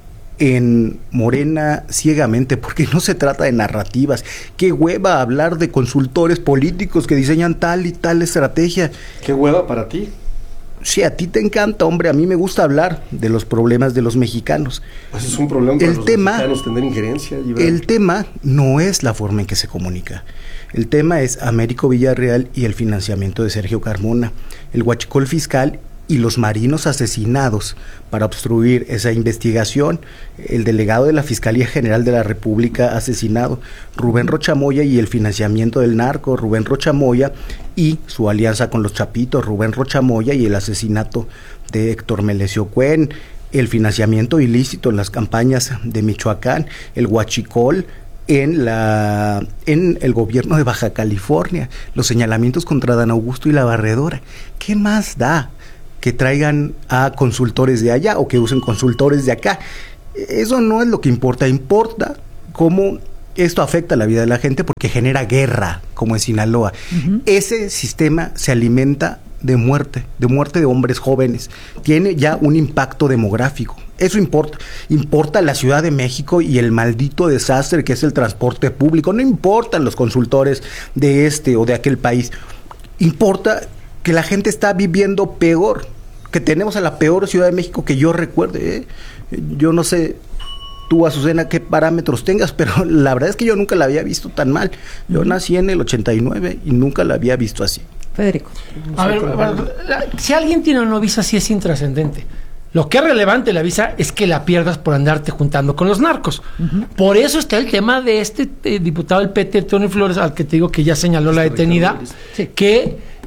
en Morena ciegamente, porque no se trata de narrativas. Qué hueva hablar de consultores políticos que diseñan tal y tal estrategia. Qué hueva para ti. Sí, a ti te encanta, hombre. A mí me gusta hablar de los problemas de los mexicanos. Pues es un problema para el los tema, mexicanos tener injerencia. Gibran. El tema no es la forma en que se comunica. El tema es Américo Villarreal y el financiamiento de Sergio Carmona, el huachicol fiscal y los marinos asesinados para obstruir esa investigación, el delegado de la Fiscalía General de la República asesinado, Rubén Rocha Moya, y el financiamiento del narco, Rubén Rocha Moya, y su alianza con los Chapitos, Rubén Rocha Moya, y el asesinato de Héctor Melesio Cuen, el financiamiento ilícito en las campañas de Michoacán, el huachicol en la en el gobierno de Baja California, los señalamientos contra Dan Augusto y la Barredora. ¿Qué más da que traigan a consultores de allá o que usen consultores de acá? Eso no es lo que importa. Importa cómo esto afecta la vida de la gente, porque genera guerra, como en Sinaloa. Uh-huh. Ese sistema se alimenta de muerte, de muerte de hombres jóvenes. Tiene ya un impacto demográfico. Eso importa. Importa la Ciudad de México y el maldito desastre que es el transporte público. No importan los consultores de este o de aquel país. Importa que la gente está viviendo peor, que tenemos a la peor Ciudad de México que yo recuerde. ¿eh? Yo no sé tú, Azucena, qué parámetros tengas, pero la verdad es que yo nunca la había visto tan mal. Yo uh-huh. nací en el ochenta y nueve y nunca la había visto así. Federico. A ver, a ver, la, si alguien tiene una visa, sí es intrascendente. Lo que es relevante la visa es que la pierdas por andarte juntando con los narcos. Uh-huh. Por eso está el tema de este eh, diputado del P T, Tony Flores, al que te digo que ya señaló la detenida, sí. que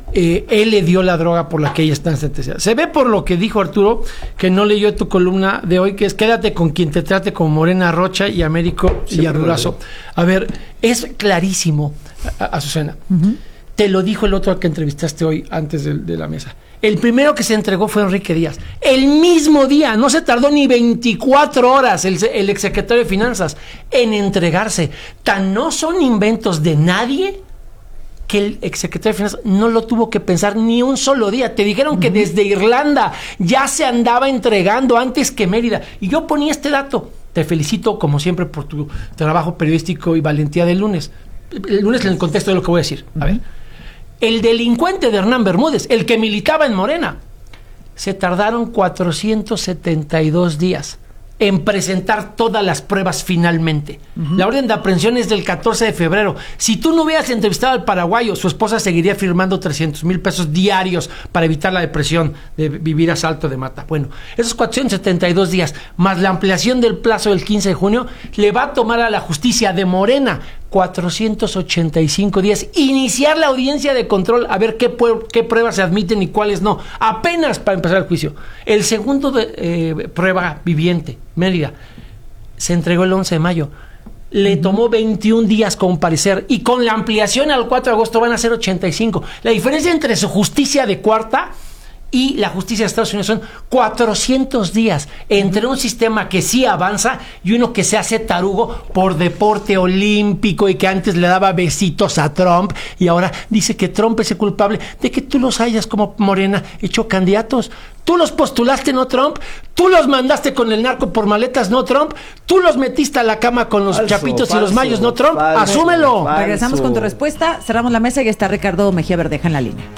eh, él le dio la droga por la que ella está sentenciada. Se ve por lo que dijo Arturo, que no leyó tu columna de hoy, que es quédate con quien te trate como Morena Rocha y Américo y a Durazo. A ver, es clarísimo, Azucena. Uh-huh. Te lo dijo el otro al que entrevistaste hoy antes de, de la mesa. El primero que se entregó fue Enrique Díaz. El mismo día, no se tardó ni veinticuatro horas el, el exsecretario de Finanzas en entregarse. Tan no son inventos de nadie que el exsecretario de Finanzas no lo tuvo que pensar ni un solo día. Te dijeron uh-huh. que desde Irlanda ya se andaba entregando antes que Mérida. Y yo ponía este dato. Te felicito, como siempre, por tu trabajo periodístico y valentía del lunes. El lunes en el contexto de lo que voy a decir. A ver. El delincuente de Hernán Bermúdez, el que militaba en Morena, se tardaron cuatrocientos setenta y dos días en presentar todas las pruebas finalmente. Uh-huh. La orden de aprehensión es del catorce de febrero. Si tú no hubieras entrevistado al paraguayo, su esposa seguiría firmando trescientos mil pesos diarios para evitar la depresión de vivir a salto de mata. Bueno, esos cuatrocientos setenta y dos días, más la ampliación del plazo del quince de junio, le va a tomar a la justicia de Morena cuatrocientos ochenta y cinco días iniciar la audiencia de control, a ver qué, qué pruebas se admiten y cuáles no, apenas para empezar el juicio. El segundo de, eh, prueba viviente, Mérida, se entregó el once de mayo. Le uh-huh. tomó veintiún días comparecer y con la ampliación al cuatro de agosto van a ser ochenta y cinco. La diferencia entre su justicia de cuarta y la justicia de Estados Unidos son cuatrocientos días entre un sistema que sí avanza y uno que se hace tarugo por deporte olímpico y que antes le daba besitos a Trump y ahora dice que Trump es el culpable de que tú los hayas como Morena hecho candidatos. Tú los postulaste, no Trump. Tú los mandaste con el narco por maletas, no Trump. Tú los metiste a la cama con los falso, chapitos falso, y los mayos, no Trump. Falso, Asúmelo. Falso. Regresamos con tu respuesta. Cerramos la mesa y está Ricardo Mejía Verdeja en la línea.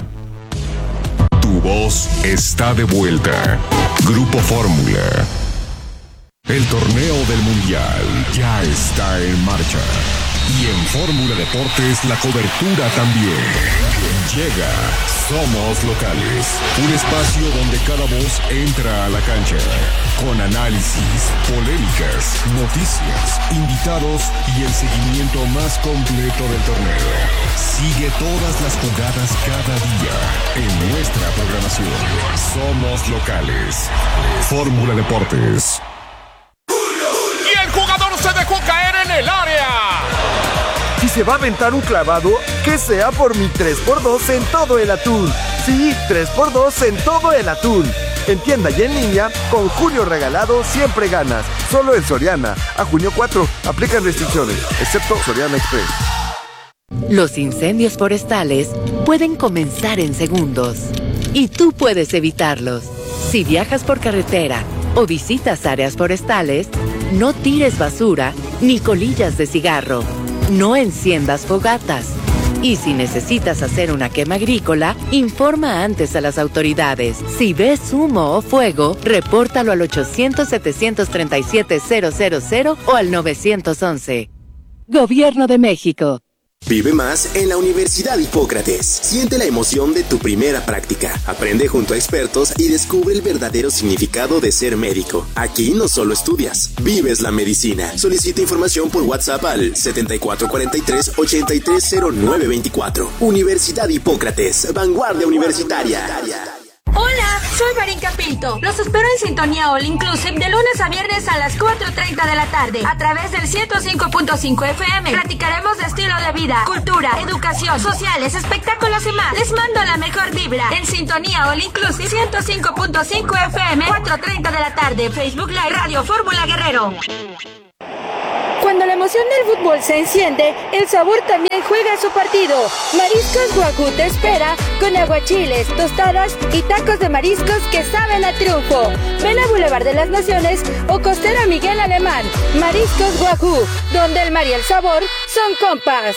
Tu voz está de vuelta. Grupo Fórmula. El torneo del Mundial ya está en marcha. Y en Fórmula Deportes la cobertura también. Llega Somos Locales, un espacio donde cada voz entra a la cancha. Con análisis, polémicas, noticias, invitados y el seguimiento más completo del torneo. Sigue todas las jugadas cada día en nuestra programación. Somos Locales. Fórmula Deportes. Y el jugador se dejó caer en el área. Si se va a aventar un clavado, que sea por mi tres por dos en todo el atún. Sí, tres por dos en todo el atún. En tienda y en línea, con Julio Regalado siempre ganas. Solo en Soriana. A junio cuatro, aplican restricciones, excepto Soriana Express. Los incendios forestales pueden comenzar en segundos. Y tú puedes evitarlos. Si viajas por carretera o visitas áreas forestales, no tires basura ni colillas de cigarro. No enciendas fogatas. Y si necesitas hacer una quema agrícola, informa antes a las autoridades. Si ves humo o fuego, repórtalo al ochocientos, setecientos treinta y siete, cero cero cero o al nueve once. Gobierno de México. Vive más en la Universidad Hipócrates. Siente la emoción de tu primera práctica. Aprende junto a expertos y descubre el verdadero significado de ser médico. Aquí no solo estudias, vives la medicina. Solicita información por WhatsApp al setenta y cuatro cuarenta y tres, ochenta y tres cero nueve veinticuatro. Universidad Hipócrates, vanguardia universitaria. Hola, soy Marinka Pinto. Los espero en Sintonía All Inclusive de lunes a viernes a las cuatro treinta de la tarde a través del ciento cinco punto cinco F M. Platicaremos de estilo de vida, cultura, educación, sociales, espectáculos y más. Les mando la mejor vibra en Sintonía All Inclusive ciento cinco punto cinco F M, cuatro treinta de la tarde. Facebook Live Radio Fórmula Guerrero. Cuando la emoción del fútbol se enciende, el sabor también juega su partido. Mariscos Wagyu te espera con aguachiles, tostadas y tacos de mariscos que saben a triunfo. Ven a Boulevard de las Naciones o Costera Miguel Alemán. Mariscos Wagyu, donde el mar y el sabor son compas.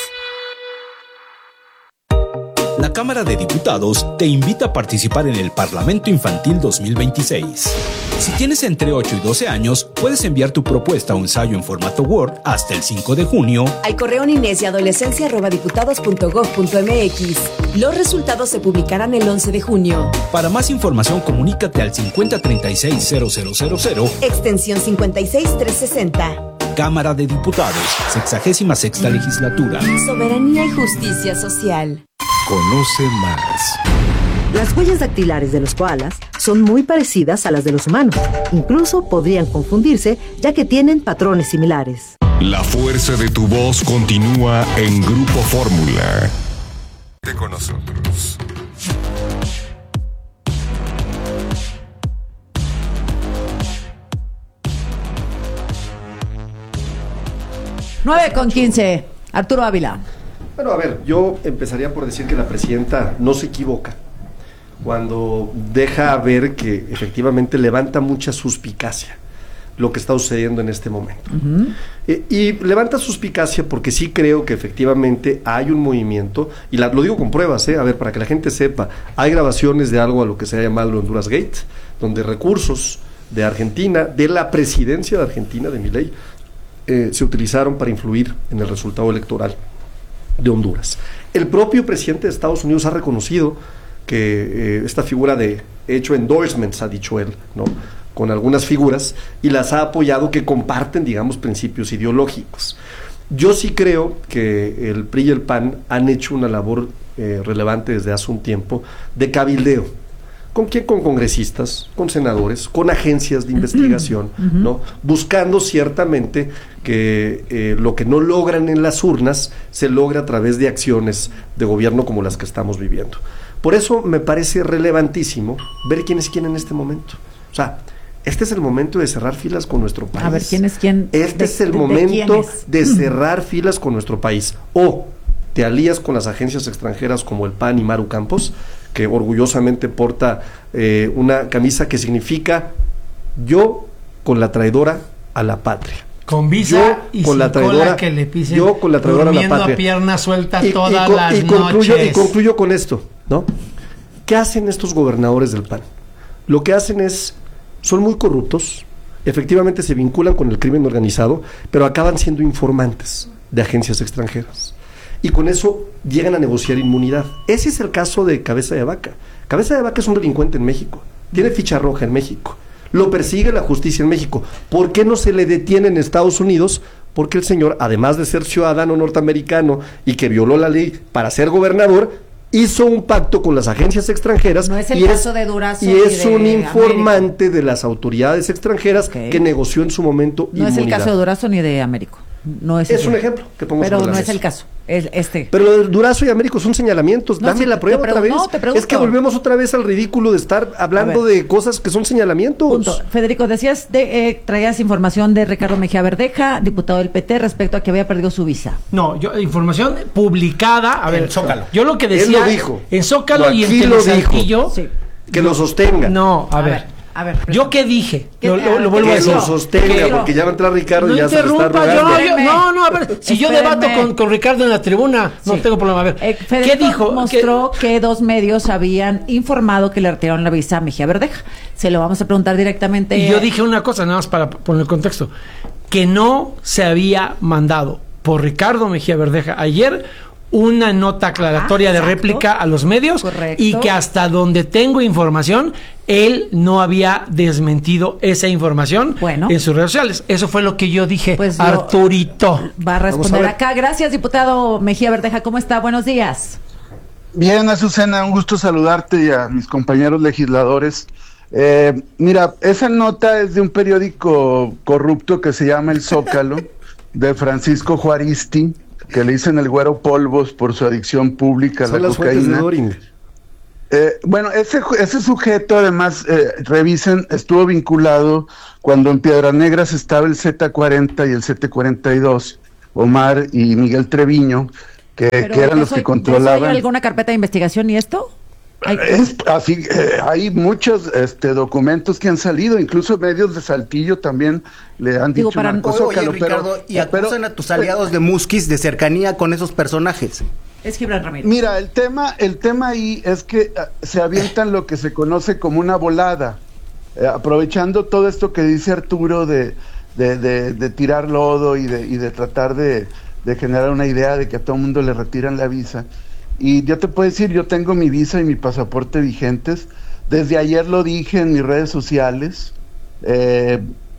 La Cámara de Diputados te invita a participar en el Parlamento Infantil dos mil veintiséis. Si tienes entre ocho y doce años, puedes enviar tu propuesta o ensayo en formato Word hasta el cinco de junio al correo niñez y adolescencia arroba diputados punto gob punto mx. Los resultados se publicarán el once de junio. Para más información, comunícate al cincuenta treinta y seis cero cero cero cero, extensión cincuenta y seis trescientos sesenta. Cámara de Diputados, sexagésima sexta legislatura. Soberanía y justicia social. Conoce más. Las huellas dactilares de los koalas son muy parecidas a las de los humanos. Incluso podrían confundirse, ya que tienen patrones similares. La fuerza de tu voz continúa en Grupo Fórmula. Con nosotros. nueve con quince. Arturo Ávila. Bueno, a ver, yo empezaría por decir que la presidenta no se equivoca cuando deja ver que efectivamente levanta mucha suspicacia lo que está sucediendo en este momento. Uh-huh. Eh, y levanta suspicacia porque sí creo que efectivamente hay un movimiento, y la, lo digo con pruebas, eh, a ver, para que la gente sepa, hay grabaciones de algo a lo que se ha llamado Honduras Gate, donde recursos de Argentina, de la presidencia de Argentina, de Milei, eh, se utilizaron para influir en el resultado electoral de Honduras. El propio presidente de Estados Unidos ha reconocido que eh, esta figura de hecho endorsements, ha dicho él, ¿no?, con algunas figuras, y las ha apoyado, que comparten, digamos, principios ideológicos. Yo sí creo que el P R I y el P A N han hecho una labor eh, relevante desde hace un tiempo de cabildeo. ¿Con quién? Con congresistas, con senadores, con agencias de investigación, uh-huh. ¿no? Buscando ciertamente que eh, lo que no logran en las urnas se logra a través de acciones de gobierno como las que estamos viviendo. Por eso me parece relevantísimo ver quién es quién en este momento. O sea, este es el momento de cerrar filas con nuestro país. A ver, ¿quién es quién? Este de, es el de, momento de, de cerrar filas con nuestro país. O te alías con las agencias extranjeras como el P A N y Maru Campos, que orgullosamente porta eh, una camisa que significa yo con la traidora a la patria. Con visa yo y con sin la traidora, cola que le pisen, yo con la traidora a la patria. A pierna suelta y, todas y con, las y concluyo, noches. Y concluyo con esto, ¿no? ¿Qué hacen estos gobernadores del P A N? Lo que hacen es, son muy corruptos, efectivamente se vinculan con el crimen organizado, pero acaban siendo informantes de agencias extranjeras. Y con eso llegan a negociar inmunidad. Ese es el caso de Cabeza de Vaca. Cabeza de Vaca es un delincuente en México, tiene ficha roja en México, lo persigue la justicia en México. ¿Por qué no se le detiene en Estados Unidos? Porque el señor, además de ser ciudadano norteamericano y que violó la ley para ser gobernador, hizo un pacto con las agencias extranjeras. No es el y caso es, de Durazo y es de un informante Américo. de las autoridades extranjeras, okay, que negoció en su momento no inmunidad. Es el caso de Durazo ni de Américo. No es, es un ejemplo que pongo pero sobre no la es mesa. el caso. Es este. Pero lo de Durazo y Américo son señalamientos. No, Dame sí, la prueba otra vez. No, te pregunto. Es que volvemos otra vez al ridículo de estar hablando de cosas que son señalamientos. Punto. Federico, decías, de, eh, traías información de Ricardo Mejía Verdeja, diputado del P T, respecto a que había perdido su visa. No, yo información publicada. A ver, en Zócalo. Yo lo que decía. Él lo dijo. En Zócalo no, y en Telesaltillo. Sí. Que lo sostenga. No, a, a ver. ver. A ver, ¿yo qué dije? ¿Qué, lo, lo, lo vuelvo que a decir. lo sostenga, porque ya va a entrar Ricardo no y ya se está yo, yo, No, no, a ver, si Espérenme. yo debato con, con Ricardo en la tribuna, no sí. tengo problema. A ver, eh, ¿qué dijo? Mostró ¿Qué? que dos medios habían informado que le retiraron la visa a Mejía Verdeja. Se lo vamos a preguntar directamente. Y yo dije una cosa, nada más para poner el contexto, que no se había mandado por Ricardo Mejía Verdeja ayer una nota aclaratoria ah, de réplica a los medios. Correcto. Y que hasta donde tengo información, él no había desmentido esa información bueno. en sus redes sociales. Eso fue lo que yo dije, pues Arturito. Va a responder a acá. Gracias, diputado Mejía Verdeja. ¿Cómo está? Buenos días. Bien, Azucena, un gusto saludarte y a mis compañeros legisladores. Eh, mira, esa nota es de un periódico corrupto que se llama El Zócalo, de Francisco Juaristi, que le dicen el Güero Polvos por su adicción pública a la las cocaína. De eh, bueno, ese, ese sujeto además, eh, revisen, estuvo vinculado cuando en Piedras Negras estaba el Z cuarenta y el Z cuarenta y dos, Omar y Miguel Treviño, que, que eran los soy, que controlaban. ¿Hay alguna carpeta de investigación y esto? Hay, es, así, eh, hay muchos este, documentos que han salido, incluso medios de Saltillo también le han Digo, dicho para una cosa. Oye, pero, Ricardo, y acusan pero, a tus aliados de Musquis de cercanía con esos personajes. Es Gibran Ramírez. Mira, el tema, el tema ahí es que uh, se avientan lo que se conoce como una volada, eh, aprovechando todo esto que dice Arturo de, de, de, de tirar lodo y de, y de tratar de, de generar una idea de que a todo el mundo le retiran la visa. Y yo te puedo decir, yo tengo mi visa y mi pasaporte vigentes. Desde ayer lo dije en mis redes sociales. Eh,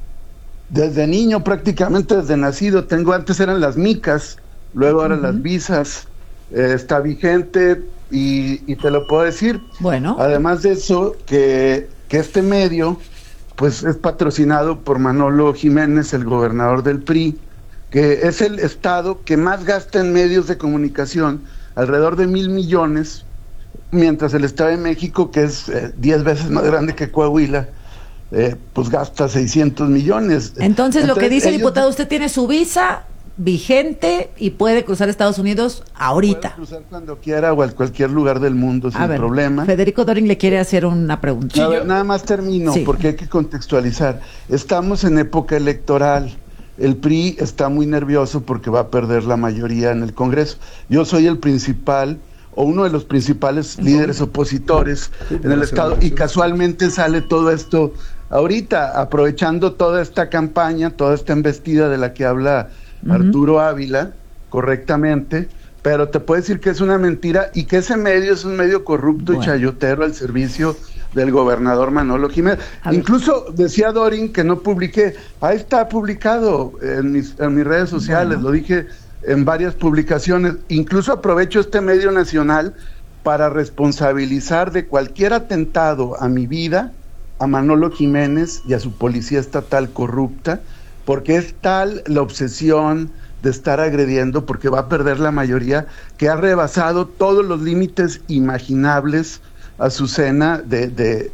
desde niño, prácticamente desde nacido, tengo, antes eran las micas, luego ahora uh-huh. las visas. Eh, está vigente. y, y te lo puedo decir. Bueno. Además de eso, que, que este medio pues es patrocinado por Manolo Jiménez, el gobernador del P R I, que es el estado que más gasta en medios de comunicación, alrededor de mil millones, mientras el Estado de México, que es eh, diez veces más grande que Coahuila, eh, pues gasta seiscientos millones. Entonces, Entonces lo que dice el ellos... diputado, usted tiene su visa vigente y puede cruzar Estados Unidos ahorita. Puede cruzar cuando quiera o a cualquier lugar del mundo sin a ver, problema. Federico Doring le quiere hacer una pregunta. A ver, nada más termino, sí. porque hay que contextualizar. Estamos en época electoral. El P R I está muy nervioso porque va a perder la mayoría en el Congreso. Yo soy el principal o uno de los principales líderes opositores en el Estado y casualmente sale todo esto ahorita, aprovechando toda esta campaña, toda esta embestida de la que habla uh-huh. Arturo Ávila, correctamente, pero te puedo decir que es una mentira y que ese medio es un medio corrupto bueno. y chayotero al servicio del gobernador Manolo Jiménez. Incluso decía Doring que no publiqué, ahí está publicado en mis, en mis redes sociales, bueno. lo dije en varias publicaciones, incluso aprovecho este medio nacional para responsabilizar de cualquier atentado a mi vida a Manolo Jiménez y a su policía estatal corrupta, porque es tal la obsesión de estar agrediendo, porque va a perder la mayoría, que ha rebasado todos los límites imaginables Azucena de, de,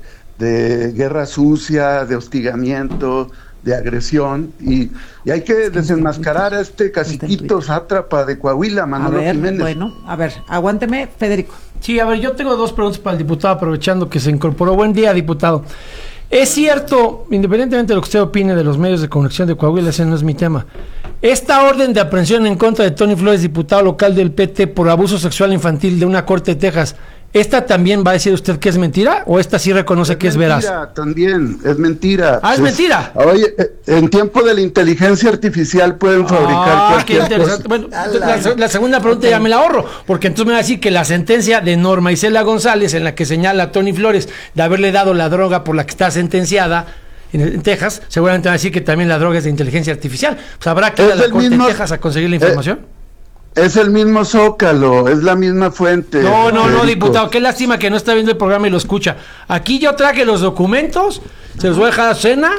de guerra sucia, de hostigamiento, de agresión, y, y hay que desenmascarar a este caciquito sátrapa de Coahuila, Manolo a ver, Jiménez. Bueno, a ver, aguánteme, Federico. Sí, a ver, yo tengo dos preguntas para el diputado, aprovechando que se incorporó. Buen día, diputado. Es cierto, independientemente de lo que usted opine de los medios de comunicación de Coahuila, ese no es mi tema. Esta orden de aprehensión en contra de Tony Flores, diputado local del P T, por abuso sexual infantil de una corte de Texas, ¿esta también va a decir usted que es mentira o esta sí reconoce es que mentira, es veraz? También, es mentira. Ah, es, es mentira. Oye, en tiempo de la inteligencia artificial pueden fabricar ah, cualquier qué interesante. cosa. Bueno, la, la segunda pregunta okay. ya me la ahorro, porque entonces me va a decir que la sentencia de Norma Isela González, en la que señala a Tony Flores de haberle dado la droga por la que está sentenciada en, en Texas, seguramente va a decir que también la droga es de inteligencia artificial. Pues habrá que ir a la corte mismo, de Texas a conseguir la información. Eh, Es el mismo Zócalo, es la misma fuente. No, no, no, diputado, qué lástima que no está viendo el programa y lo escucha. Aquí yo traje los documentos, se los voy a dejar a Cena,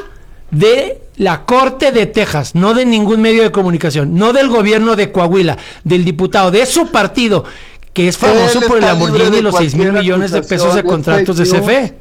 de la Corte de Texas, no de ningún medio de comunicación, no del gobierno de Coahuila, del diputado de su partido, que es famoso por el Lamborghini y los seis mil millones de pesos de contratos de C F E.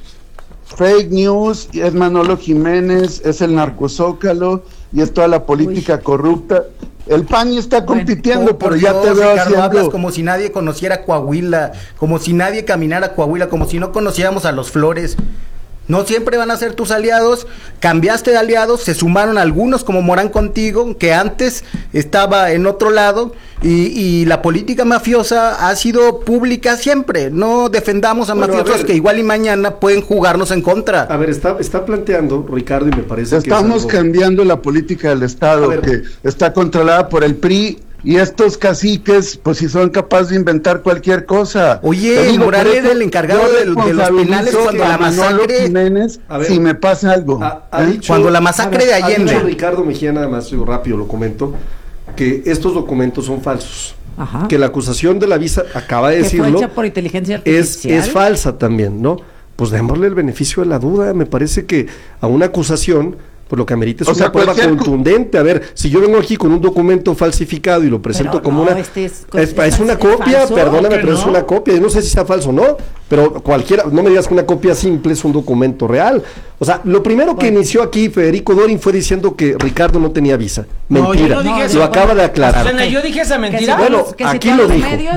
Fake news, es Manolo Jiménez, es el narcozócalo y es toda la política Uy. corrupta. El P A N está compitiendo, bueno, pero ya Dios, te veo Ricardo, haciendo... hablas como si nadie conociera Coahuila, como si nadie caminara Coahuila, como si no conociéramos a los Flores. No siempre van a ser tus aliados, cambiaste de aliados, se sumaron algunos como Morán contigo, que antes estaba en otro lado, y, y la política mafiosa ha sido pública siempre. No defendamos a bueno, mafiosos a ver, que igual y mañana pueden jugarnos en contra. A ver, está, está planteando, Ricardo, y me parece Estamos que Estamos cambiando la política del Estado, que está controlada por el P R I, y estos caciques, pues si son capaces de inventar cualquier cosa. Oye, Morales era el encargado de, de los penales cuando la masacre... Jiménez, ver, si me pasa algo. Ha, ha ¿eh? dicho, cuando la masacre de Allende. Ha dicho Ricardo Mejía, nada más, yo rápido lo comento, que estos documentos son falsos. Ajá. Que la acusación de la visa, acaba de decirlo, que fue hecha por inteligencia artificial. Es, es falsa también, ¿no? Pues démosle el beneficio de la duda. Me parece que a una acusación... por lo que amerita es o una sea, prueba contundente. A ver, si yo vengo aquí con un documento falsificado y lo presento pero como no, una... Este es, es, es una copia, falso, perdóname, pero no? es una copia. Yo no sé si sea falso o no, pero cualquiera... No me digas que una copia simple es un documento real. O sea, lo primero que bueno. inició aquí Federico Doring fue diciendo que Ricardo no tenía visa. Mentira. No, yo no dije lo eso. acaba de aclarar. O sea, yo dije esa mentira. Bueno, aquí lo dijo.